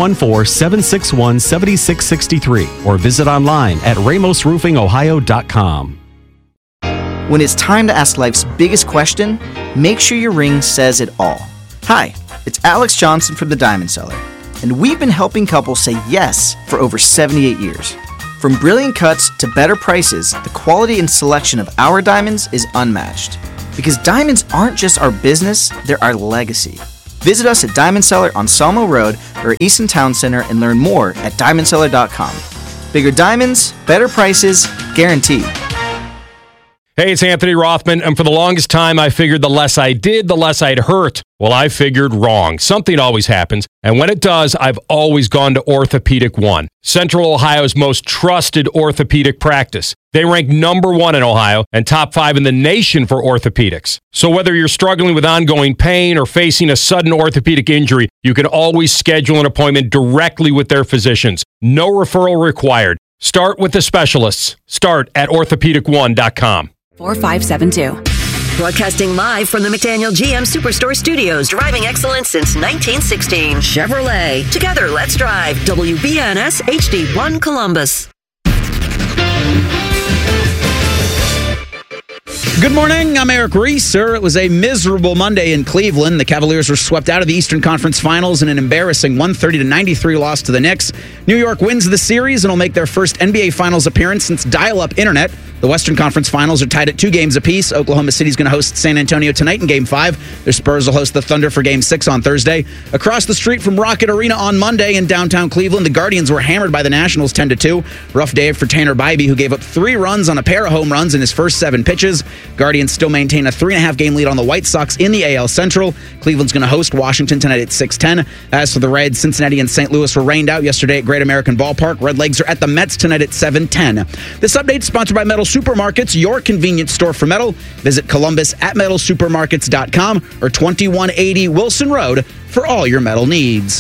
S10: 614-761-7663 or visit online at ramosroofingohio.com.
S13: When it's time to ask life's biggest question, make sure your ring says it all. Hi, it's Alex Johnson from The Diamond Seller, and we've been helping couples say yes for over 78 years. From brilliant cuts to better prices, the quality and selection of our diamonds is unmatched. Because diamonds aren't just our business, they're our legacy. Visit us at Diamond Seller on Salmo Road or Easton Town Center and learn more at diamondseller.com. Bigger diamonds, better prices, guaranteed.
S14: Hey, it's Anthony Rothman, and for the longest time, I figured the less I did, the less I'd hurt. Well, I figured wrong. Something always happens, and when it does, I've always gone to Orthopedic One, Central Ohio's most trusted orthopedic practice. They rank #1 in Ohio and top 5 in the nation for orthopedics. So whether you're struggling with ongoing pain or facing a sudden orthopedic injury, you can always schedule an appointment directly with their physicians. No referral required. Start with the specialists. Start at orthopedic1.com.
S5: 4572. Broadcasting live from the McDaniel GM Superstore Studios, driving excellence since 1916. Chevrolet. Together, let's drive. WBNS HD1 Columbus.
S7: Good morning. I'm Eric Reeser. It was a miserable Monday in Cleveland. The Cavaliers were swept out of the Eastern Conference Finals in an embarrassing 130-93 loss to the Knicks. New York wins the series and will make their first NBA Finals appearance since dial-up internet. The Western Conference Finals are tied at 2 games apiece. Oklahoma City's going to host San Antonio tonight in Game 5. The Spurs will host the Thunder for Game 6 on Thursday. Across the street from Rocket Arena on Monday in downtown Cleveland, the Guardians were hammered by the Nationals 10-2. Rough day for Tanner Bybee, who gave up 3 runs on a pair of home runs in his first 7 pitches. Guardians still maintain a 3.5-game lead on the White Sox in the AL Central. Cleveland's going to host Washington tonight at 6:10. As for the Reds, Cincinnati and St. Louis were rained out yesterday at Great American Ballpark. Red Legs are at the Mets tonight at 7:10. This update is sponsored by Metal Supermarkets, your convenience store for metal. Visit Columbus at metalsupermarkets.com or 2180 Wilson Road for all your metal needs.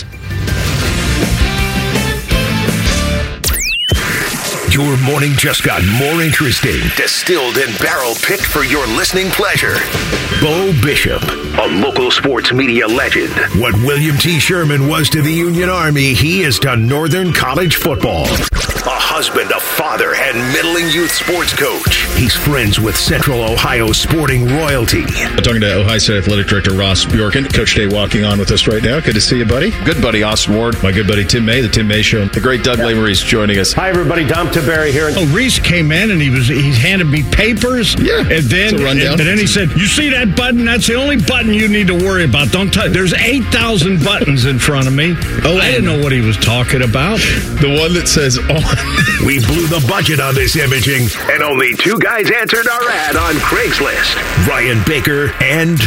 S4: Your morning just got more interesting. Distilled and barrel-picked for your listening pleasure. Bo Bishop, a local sports media legend. What William T. Sherman was to the Union Army, he is to Northern College football. A husband, a father, and middling youth sports coach. He's friends with Central Ohio sporting royalty.
S15: I'm talking to Ohio State Athletic Director Ross Bjorken. Coach Day walking on with us right now. Good to see you, buddy. Good buddy, Austin Ward. My good buddy, Tim May, the Tim May Show. The great Doug Lamery's joining us.
S16: Hi, everybody. Dom Tiberi here. Oh, Reese came in and he handed me papers.
S15: Yeah.
S16: And then, and then he said, "You see that button? That's the only button you need to worry about. Don't touch. There's 8,000 buttons in front of me." Oh, I didn't know what he was talking about.
S15: The one that says on.
S4: We blew the budget on this imaging, and only 2 guys answered our ad on Craigslist. Ryan Baker and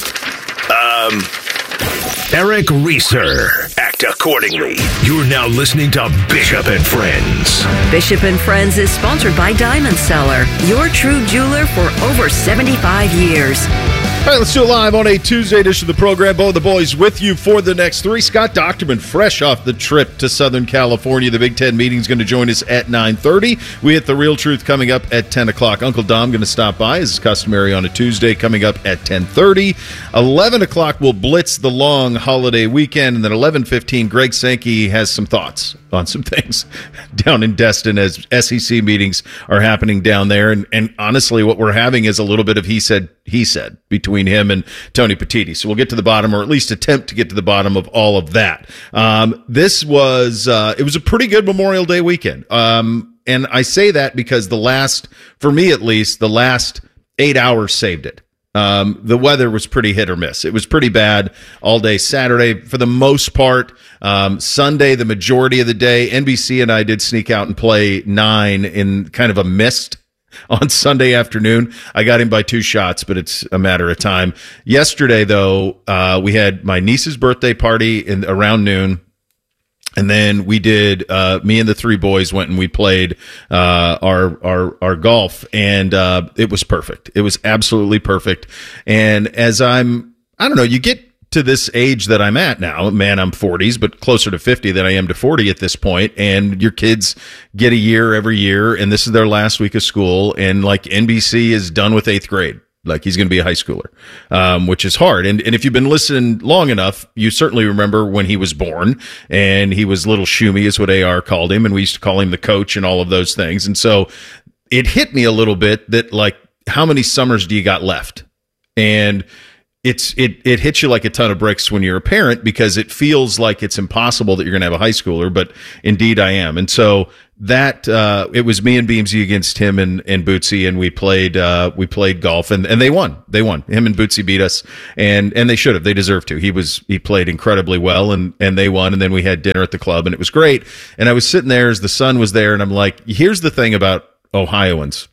S4: Eric Reeser. Act accordingly. You're now listening to Bishop and Friends.
S5: Bishop and Friends is sponsored by Diamond Seller, your true jeweler for over 75 years.
S1: All right, let's do it live on a Tuesday edition of the program. Bo and the boys with you for the next 3. Scott Docterman, fresh off the trip to Southern California. The Big Ten meeting is going to join us at 9:30. We hit The Real Truth coming up at 10 o'clock. Uncle Dom going to stop by, as is customary on a Tuesday, coming up at 10:30. 11 o'clock, we'll blitz the long holiday weekend. And then 11:15, Greg Sankey has some thoughts on some things down in Destin as SEC meetings are happening down there. And honestly, what we're having is a little bit of he said between him and Tony Petitti. So we'll get to the bottom, or at least attempt to get to the bottom of all of that. This was, it was a pretty good Memorial Day weekend. And I say that because for me at least, the last 8 hours saved it. The weather was pretty hit or miss. It was pretty bad all day Saturday for the most part. Sunday, the majority of the day, NBC and I did sneak out and play 9 in kind of a mist on Sunday afternoon. I got him by 2 shots, but it's a matter of time. Yesterday, though, we had my niece's birthday party around noon.
S18: And then we did, me and the three boys went and we played our golf, and it was perfect. It was absolutely perfect. And as I don't know, you get to this age that I'm at now, man, I'm 40s, but closer to 50 than I am to 40 at this point. And your kids get a year every year, and this is their last week of school. And like NBC is done with 8th grade. Like he's going to be a high schooler, which is hard. And if you've been listening long enough, you certainly remember when he was born, and he was little Shumi is what AR called him. And we used to call him the coach and all of those things. And so it hit me a little bit that like, how many summers do you got left? And it hits you like a ton of bricks when you're a parent, because it feels like it's impossible that you're going to have a high schooler, but indeed I am. And so that it was me and Beamsy against him and Bootsy, and we played golf, and they won. Him and Bootsy beat us, and they should have. They deserved to. He played incredibly well, and they won. And then we had dinner at the club, and it was great. And I was sitting there as the sun was there, and I'm like, here's the thing about Ohioans,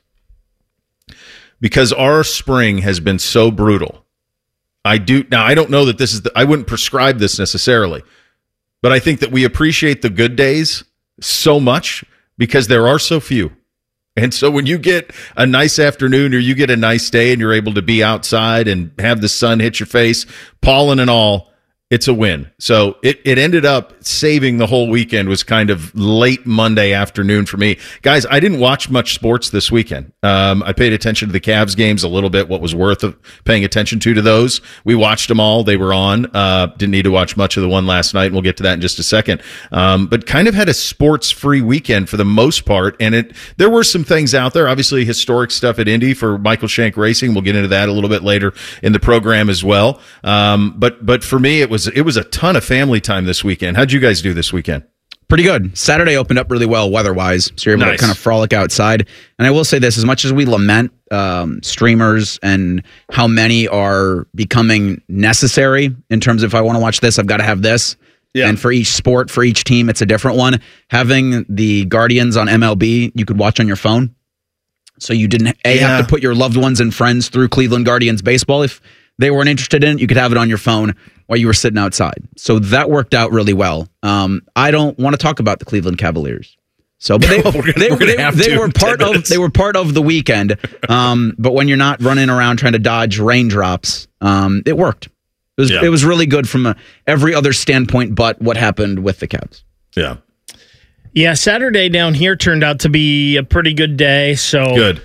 S18: because our spring has been so brutal. I don't know that I wouldn't prescribe this necessarily, but I think that we appreciate the good days so much because there are so few. And so when you get a nice afternoon, or you get a nice day and you're able to be outside and have the sun hit your face, pollen and all, it's a win. So it ended up saving the whole weekend. Was kind of late Monday afternoon for me. Guys, I didn't watch much sports this weekend. I paid attention to the Cavs games a little bit, what was worth of paying attention to those. We watched them all. They were on. Didn't need to watch much of the one last night, and we'll get to that in just a second. But kind of had a sports-free weekend for the most part, and there were some things out there. Obviously, historic stuff at Indy for Michael Shank Racing. We'll get into that a little bit later in the program as well. But for me, it was a ton of family time this weekend. How'd you guys do this weekend?
S7: Pretty good. Saturday opened up really well weather-wise, so you're able to kind of frolic outside. And I will say this, as much as we lament streamers and how many are becoming necessary in terms of, if I want to watch this, I've got to have this. Yeah. And for each sport, for each team, it's a different one. Having the Guardians on MLB, you could watch on your phone. So you didn't have to put your loved ones and friends through Cleveland Guardians baseball. If they weren't interested in it, you could have it on your phone while you were sitting outside. So that worked out really well. I don't want to talk about the Cleveland Cavaliers. So, but they were part of the weekend. But when you're not running around trying to dodge raindrops, it worked. It was really good from every other standpoint, but what happened with the Cavs.
S18: Yeah.
S19: Yeah, Saturday down here turned out to be a pretty good day. So
S18: good.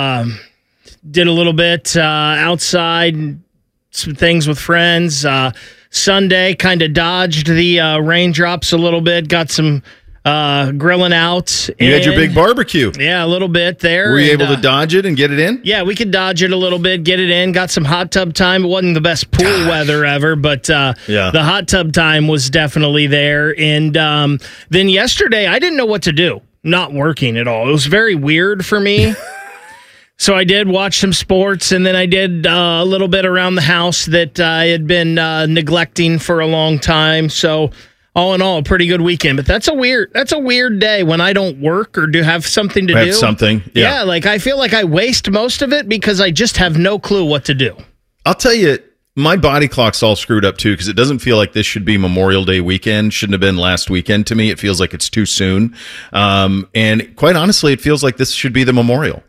S19: Did a little bit outside, some things with friends. Sunday kind of dodged the raindrops a little bit. Got some grilling out.
S18: You had your big barbecue.
S19: Yeah, a little bit there.
S18: Were you able to dodge it and get it in?
S19: Yeah, we could dodge it a little bit, get it in. Got some hot tub time. It wasn't the best pool weather ever, but the hot tub time was definitely there. And then yesterday, I didn't know what to do. Not working at all. It was very weird for me. So I did watch some sports, and then I did a little bit around the house that I had been neglecting for a long time. So all in all, a pretty good weekend. But that's a weird day when I don't work or do have something to do.
S18: Something,
S19: yeah. Like I feel like I waste most of it because I just have no clue what to do.
S18: I'll tell you, my body clock's all screwed up too, because it doesn't feel like this should be Memorial Day weekend. Shouldn't have been last weekend to me. It feels like it's too soon. And quite honestly, it feels like this should be the Memorial.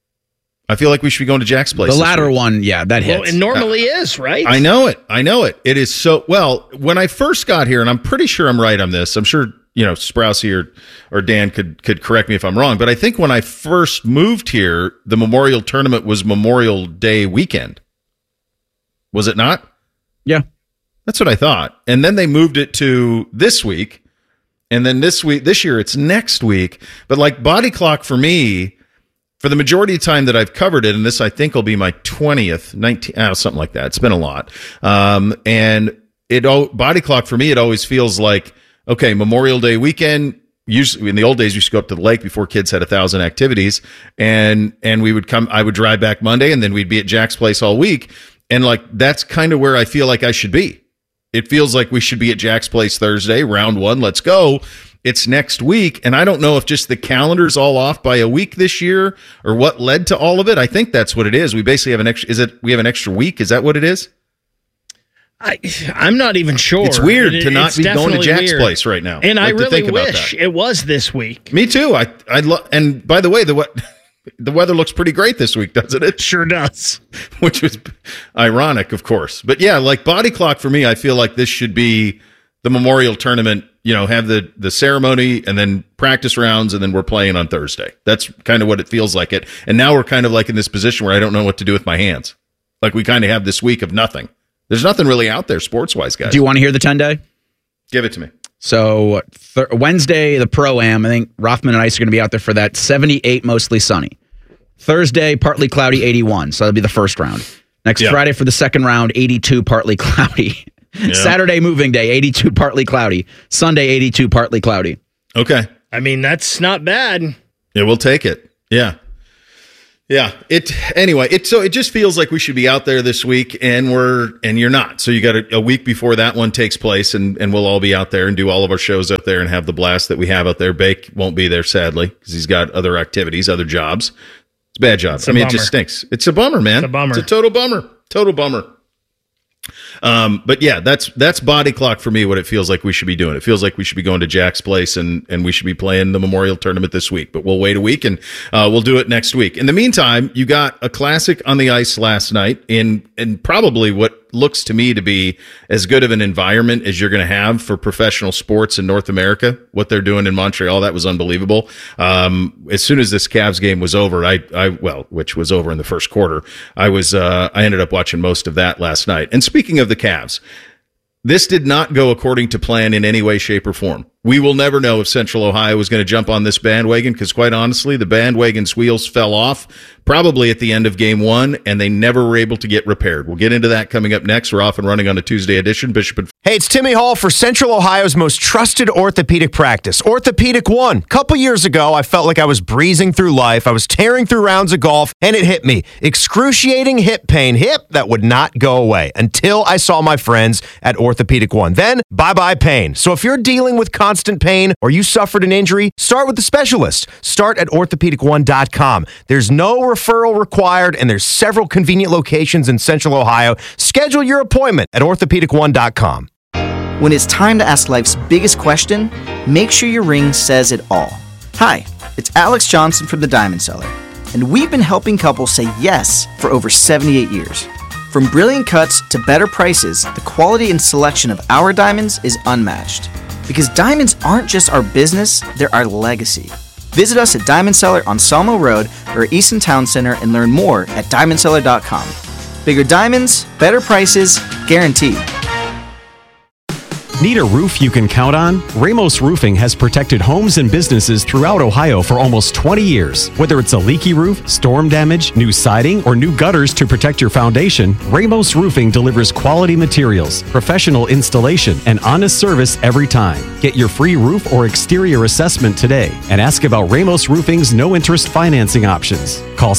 S18: I feel like we should be going to Jack's place.
S7: The latter one, that hits.
S19: Well, it normally is, right?
S18: I know it. It is so, well, when I first got here, and I'm pretty sure I'm right on this, I'm sure, Sprousey or Dan could correct me if I'm wrong, but I think when I first moved here, the Memorial Tournament was Memorial Day weekend. Was it not?
S7: Yeah.
S18: That's what I thought. And then they moved it to this week, and then this year it's next week. But like body clock for me, for the majority of the time that I've covered it, and this I think will be my 20th, something like that. It's been a lot. And body clock for me, it always feels like, okay, Memorial Day weekend. Usually in the old days, we used to go up to the lake before kids had 1,000 activities, and we would come. I would drive back Monday, and then we'd be at Jack's place all week. And like that's kind of where I feel like I should be. It feels like we should be at Jack's place Thursday, round one. Let's go. It's next week, and I don't know if just the calendar's all off by a week this year or what led to all of it. I think that's what it is. We basically have we have an extra week. Is that what it is?
S19: I'm not even sure.
S18: It's weird to not be going to Jack's place right now.
S19: And I really wish it was this week.
S18: Me too. And by the way, the weather looks pretty great this week, doesn't it?
S19: Sure does.
S18: Which was ironic, of course. But yeah, like Body Clock for me, I feel like this should be the Memorial Tournament, have the ceremony and then practice rounds, and then we're playing on Thursday. That's kind of what it feels like it. And now we're kind of like in this position where I don't know what to do with my hands. Like we kind of have this week of nothing. There's nothing really out there sports-wise, guys.
S7: Do you want to hear the 10-day?
S18: Give it to me.
S7: So Wednesday, the Pro-Am, I think Rothman and Ice are going to be out there for that. 78, mostly sunny. Thursday, partly cloudy, 81. So that'll be the first round. Next Friday for the second round, 82, partly cloudy. Yeah. Saturday, moving day, 82, partly cloudy. Sunday, 82, partly cloudy.
S18: Okay.
S19: I mean, that's not bad.
S18: Yeah, we'll take it. Yeah. Yeah. It just feels like we should be out there this week, and you're not. So you got a week before that one takes place, and we'll all be out there and do all of our shows out there and have the blast that we have out there. Bake won't be there, sadly, because he's got other activities, other jobs. It's a bad job. It just stinks. It's a bummer, man.
S19: It's a bummer.
S18: It's a total bummer. Total bummer. But yeah, that's Body Clock for me, what it feels like we should be doing. It feels like we should be going to Jack's place and we should be playing the Memorial Tournament this week, but we'll wait a week and we'll do it next week. In the meantime, you got a classic on the ice last night in probably what looks to me to be as good of an environment as you're going to have for professional sports in North America. What they're doing in Montreal, that was unbelievable. As soon as this Cavs game was over, which was over in the first quarter, I ended up watching most of that last night. And speaking of the Cavs, this did not go according to plan in any way, shape, or form. We will never know if Central Ohio was going to jump on this bandwagon because, quite honestly, the bandwagon's wheels fell off probably at the end of game one, and they never were able to get repaired. We'll get into that coming up next. We're off and running on a Tuesday edition. Bishop and
S8: Hey, it's Timmy Hall for Central Ohio's most trusted orthopedic practice, Orthopedic One. A couple years ago, I felt like I was breezing through life. I was tearing through rounds of golf, and it hit me. Excruciating hip pain. Hip that would not go away until I saw my friends at Orthopedic One. Then, bye-bye pain. So if you're dealing with constant pain or you suffered an injury, start with the specialist. Start at orthopedic1.com. There's no referral required, and there's several convenient locations in Central Ohio. Schedule your appointment at orthopedic1.com.
S13: When it's time to ask life's biggest question, make sure your ring says it all. Hi, it's Alex Johnson from the Diamond Cellar, and we've been helping couples say yes for over 78 years. From brilliant cuts to better prices, the quality and selection of our diamonds is unmatched. Because diamonds aren't just our business, they're our legacy. Visit us at Diamond Cellar on Salmo Road or Easton Town Center and learn more at diamondcellar.com. Bigger diamonds, better prices, guaranteed.
S10: Need a roof you can count on? Ramos Roofing has protected homes and businesses throughout Ohio for almost 20 years. Whether it's a leaky roof, storm damage, new siding, or new gutters to protect your foundation, Ramos Roofing delivers quality materials, professional installation, and honest service every time. Get your free roof or exterior assessment today and ask about Ramos Roofing's no-interest financing options. Call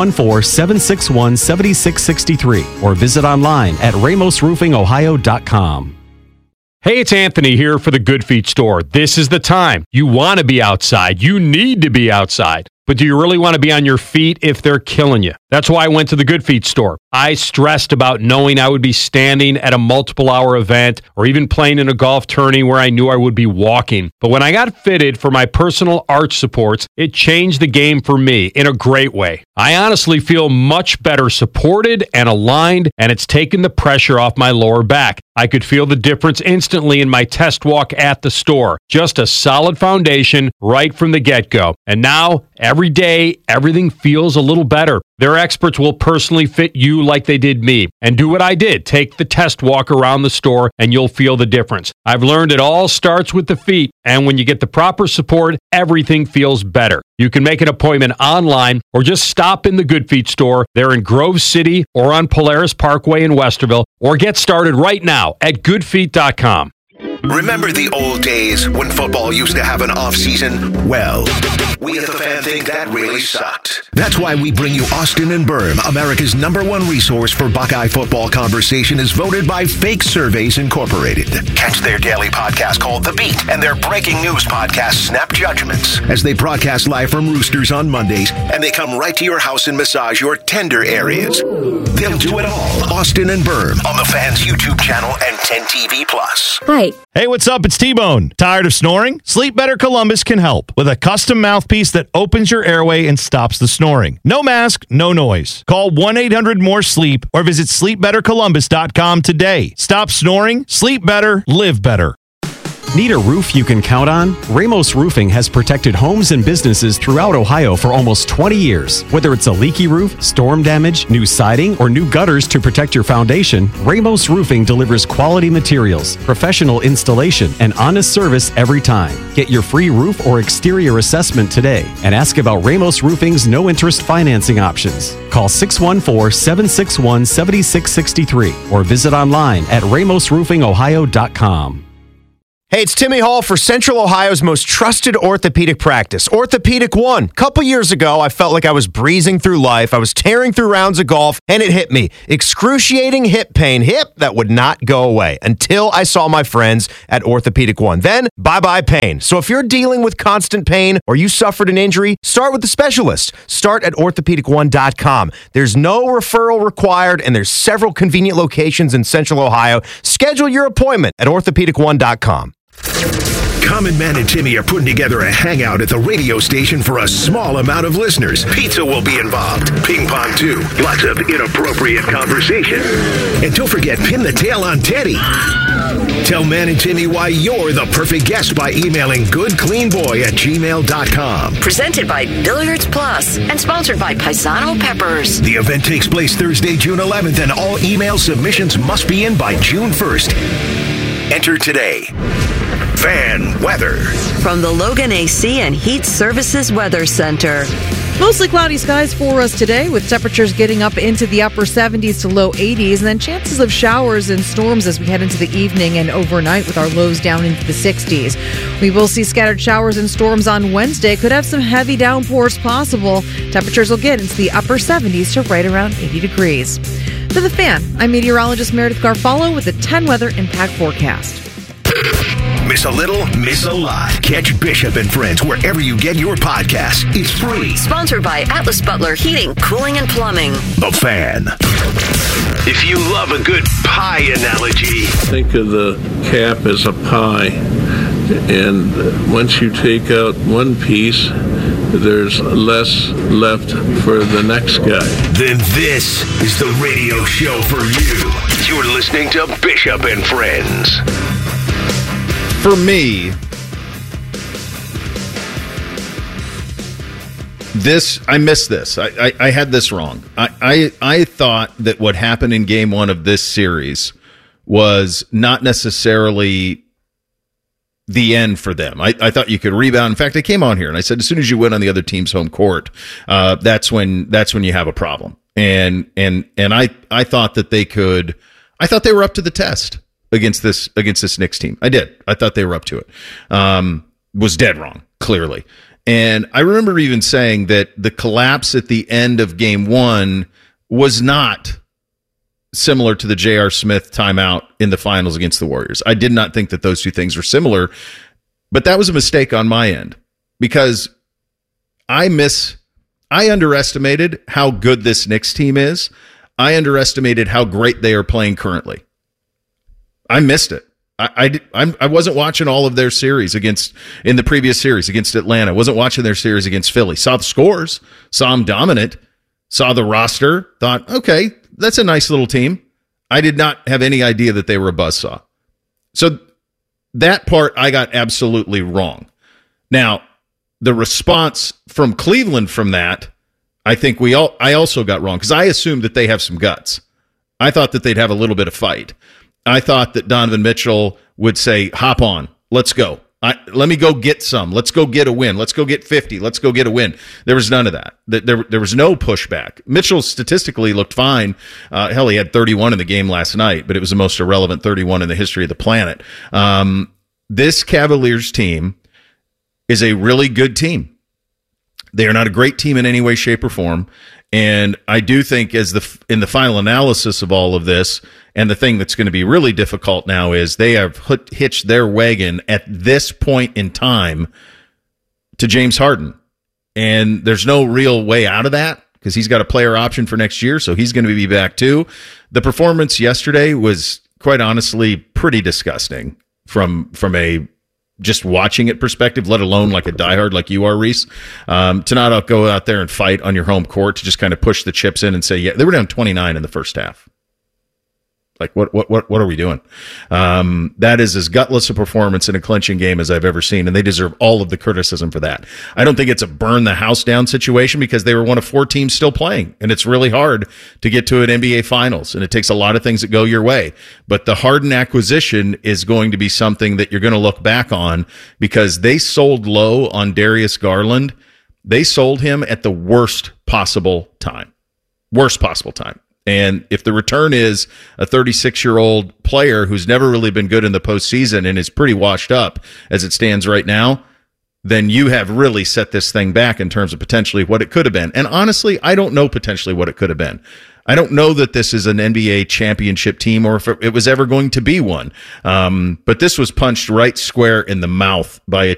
S10: 614-761-7663 or visit online at ramosroofingohio.com.
S14: Hey, it's Anthony here for the Good Feet store. This is the time. You want to be outside. You need to be outside. But do you really want to be on your feet if they're killing you? That's why I went to the Good Feet store. I stressed about knowing I would be standing at a multiple-hour event or even playing in a golf tourney where I knew I would be walking. But when I got fitted for my personal arch supports, it changed the game for me in a great way. I honestly feel much better supported and aligned, and it's taken the pressure off my lower back. I could feel the difference instantly in my test walk at the store. Just a solid foundation right from the get-go. And now, every day, everything feels a little better. Their experts will personally fit you like they did me. And do what I did. Take the test walk around the store and you'll feel the difference. I've learned it all starts with the feet. And when you get the proper support, everything feels better. You can make an appointment online or just stop in the Good Feet store. They're in Grove City or on Polaris Parkway in Westerville. Or get started right now at goodfeet.com.
S4: Remember the old days when football used to have an off-season? Well, we at The Fan think that really sucked. That's why we bring you Austin and Berm, America's #1 resource for Buckeye football conversation, is voted by Fake Surveys Incorporated. Catch their daily podcast called The Beat and their breaking news podcast, Snap Judgments, as they broadcast live from Roosters on Mondays, and they come right to your house and massage your tender areas. They'll do it all. Austin and Berm on the Fan's YouTube channel and 10 TV Plus.
S1: Hi. Hey, what's up? It's T-Bone. Tired of snoring? Sleep Better Columbus can help with a custom mouthpiece that opens your airway and stops the snoring. No mask, no noise. Call 1-800-MORE-SLEEP or visit sleepbettercolumbus.com today. Stop snoring, sleep better, live better.
S10: Need a roof you can count on? Ramos Roofing has protected homes and businesses throughout Ohio for almost 20 years. Whether it's a leaky roof, storm damage, new siding, or new gutters to protect your foundation, Ramos Roofing delivers quality materials, professional installation, and honest service every time. Get your free roof or exterior assessment today and ask about Ramos Roofing's no-interest financing options. Call 614-761-7663 or visit online at ramosroofingohio.com.
S8: Hey, it's Timmy Hall for Central Ohio's most trusted orthopedic practice, Orthopedic One. A couple years ago, I felt like I was breezing through life. I was tearing through rounds of golf, and it hit me. Excruciating hip pain. Hip that would not go away until I saw my friends at Orthopedic One. Then, bye-bye pain. So if you're dealing with constant pain or you suffered an injury, start with the specialist. Start at orthopedic1.com. There's no referral required, and there's several convenient locations in Central Ohio. Schedule your appointment at orthopedic1.com.
S4: Common Man and Timmy are putting together a hangout at the radio station for a small amount of listeners. Pizza will be involved. Ping pong, too. Lots of inappropriate conversation. And don't forget, pin the tail on Teddy. Tell Man and Timmy why you're the perfect guest by emailing goodcleanboy@gmail.com.
S5: Presented by Billiards Plus and sponsored by Paisano Peppers.
S4: The event takes place Thursday, June 11th, and all email submissions must be in by June 1st. Enter today. Fan weather.
S5: From the Logan AC and Heat Services Weather Center.
S6: Mostly cloudy skies for us today, with temperatures getting up into the upper 70s to low 80s, and then chances of showers and storms as we head into the evening and overnight, with our lows down into the 60s. We will see scattered showers and storms on Wednesday. Could have some heavy downpours possible. Temperatures will get into the upper 70s to right around 80 degrees. For The Fan, I'm meteorologist Meredith Garfalo with the 10 Weather Impact Forecast.
S4: Miss a little, miss a lot. Catch Bishop and Friends wherever you get your podcasts. It's free.
S5: Sponsored by Atlas Butler Heating, Cooling, and Plumbing.
S4: The Fan. If you love a good pie analogy,
S2: think of the cap as a pie. And once you take out one piece, there's less left for the next guy.
S4: Then this is the radio show for you. You're listening to Bishop and Friends.
S18: For me, I missed this. I had this wrong. I thought that what happened in game one of this series was not necessarily the end for them. I thought you could rebound. In fact, I came on here and I said, as soon as you win on the other team's home court, that's when you have a problem. And I thought that they could. I thought they were up to the test against this Knicks team. I did. I thought they were up to it. Was dead wrong, clearly. And I remember even saying that the collapse at the end of game one was not similar to the J.R. Smith timeout in the finals against the Warriors. I did not think that those two things were similar, but that was a mistake on my end because I underestimated how good this Knicks team is. I underestimated how great they are playing currently. I missed it. I wasn't watching all of their series in the previous series against Atlanta. Wasn't watching their series against Philly. Saw the scores, saw them dominant, saw the roster, thought, okay, that's a nice little team. I did not have any idea that they were a buzzsaw. So that part I got absolutely wrong. Now, the response from Cleveland from that, I think I also got wrong because I assumed that they have some guts. I thought that they'd have a little bit of fight. I thought that Donovan Mitchell would say, hop on, let's go. Let me go get some. Let's go get a win. Let's go get 50. Let's go get a win. There was none of that. There was no pushback. Mitchell statistically looked fine. Hell, he had 31 in the game last night, but it was the most irrelevant 31 in the history of the planet. This Cavaliers team is a really good team. They are not a great team in any way, shape, or form. And I do think in the final analysis of all of this, and the thing that's going to be really difficult now is they have hitched their wagon at this point in time to James Harden. And there's no real way out of that because he's got a player option for next year, so he's going to be back too. The performance yesterday was, quite honestly, pretty disgusting from a just watching it perspective, let alone like a diehard like you are, Reese. To not go out there and fight on your home court, to just kind of push the chips in and say, yeah, they were down 29 in the first half. Like, what are we doing? That is as gutless a performance in a clinching game as I've ever seen, and they deserve all of the criticism for that. I don't think it's a burn the house down situation because they were one of 4 teams still playing, and it's really hard to get to an NBA Finals, and it takes a lot of things that go your way. But the Harden acquisition is going to be something that you're going to look back on because they sold low on Darius Garland. They sold him at the worst possible time. Worst possible time. And if the return is a 36-year-old player who's never really been good in the postseason and is pretty washed up as it stands right now, then you have really set this thing back in terms of potentially what it could have been. And honestly, I don't know potentially what it could have been. I don't know that this is an NBA championship team or if it was ever going to be one. But this was punched right square in the mouth by a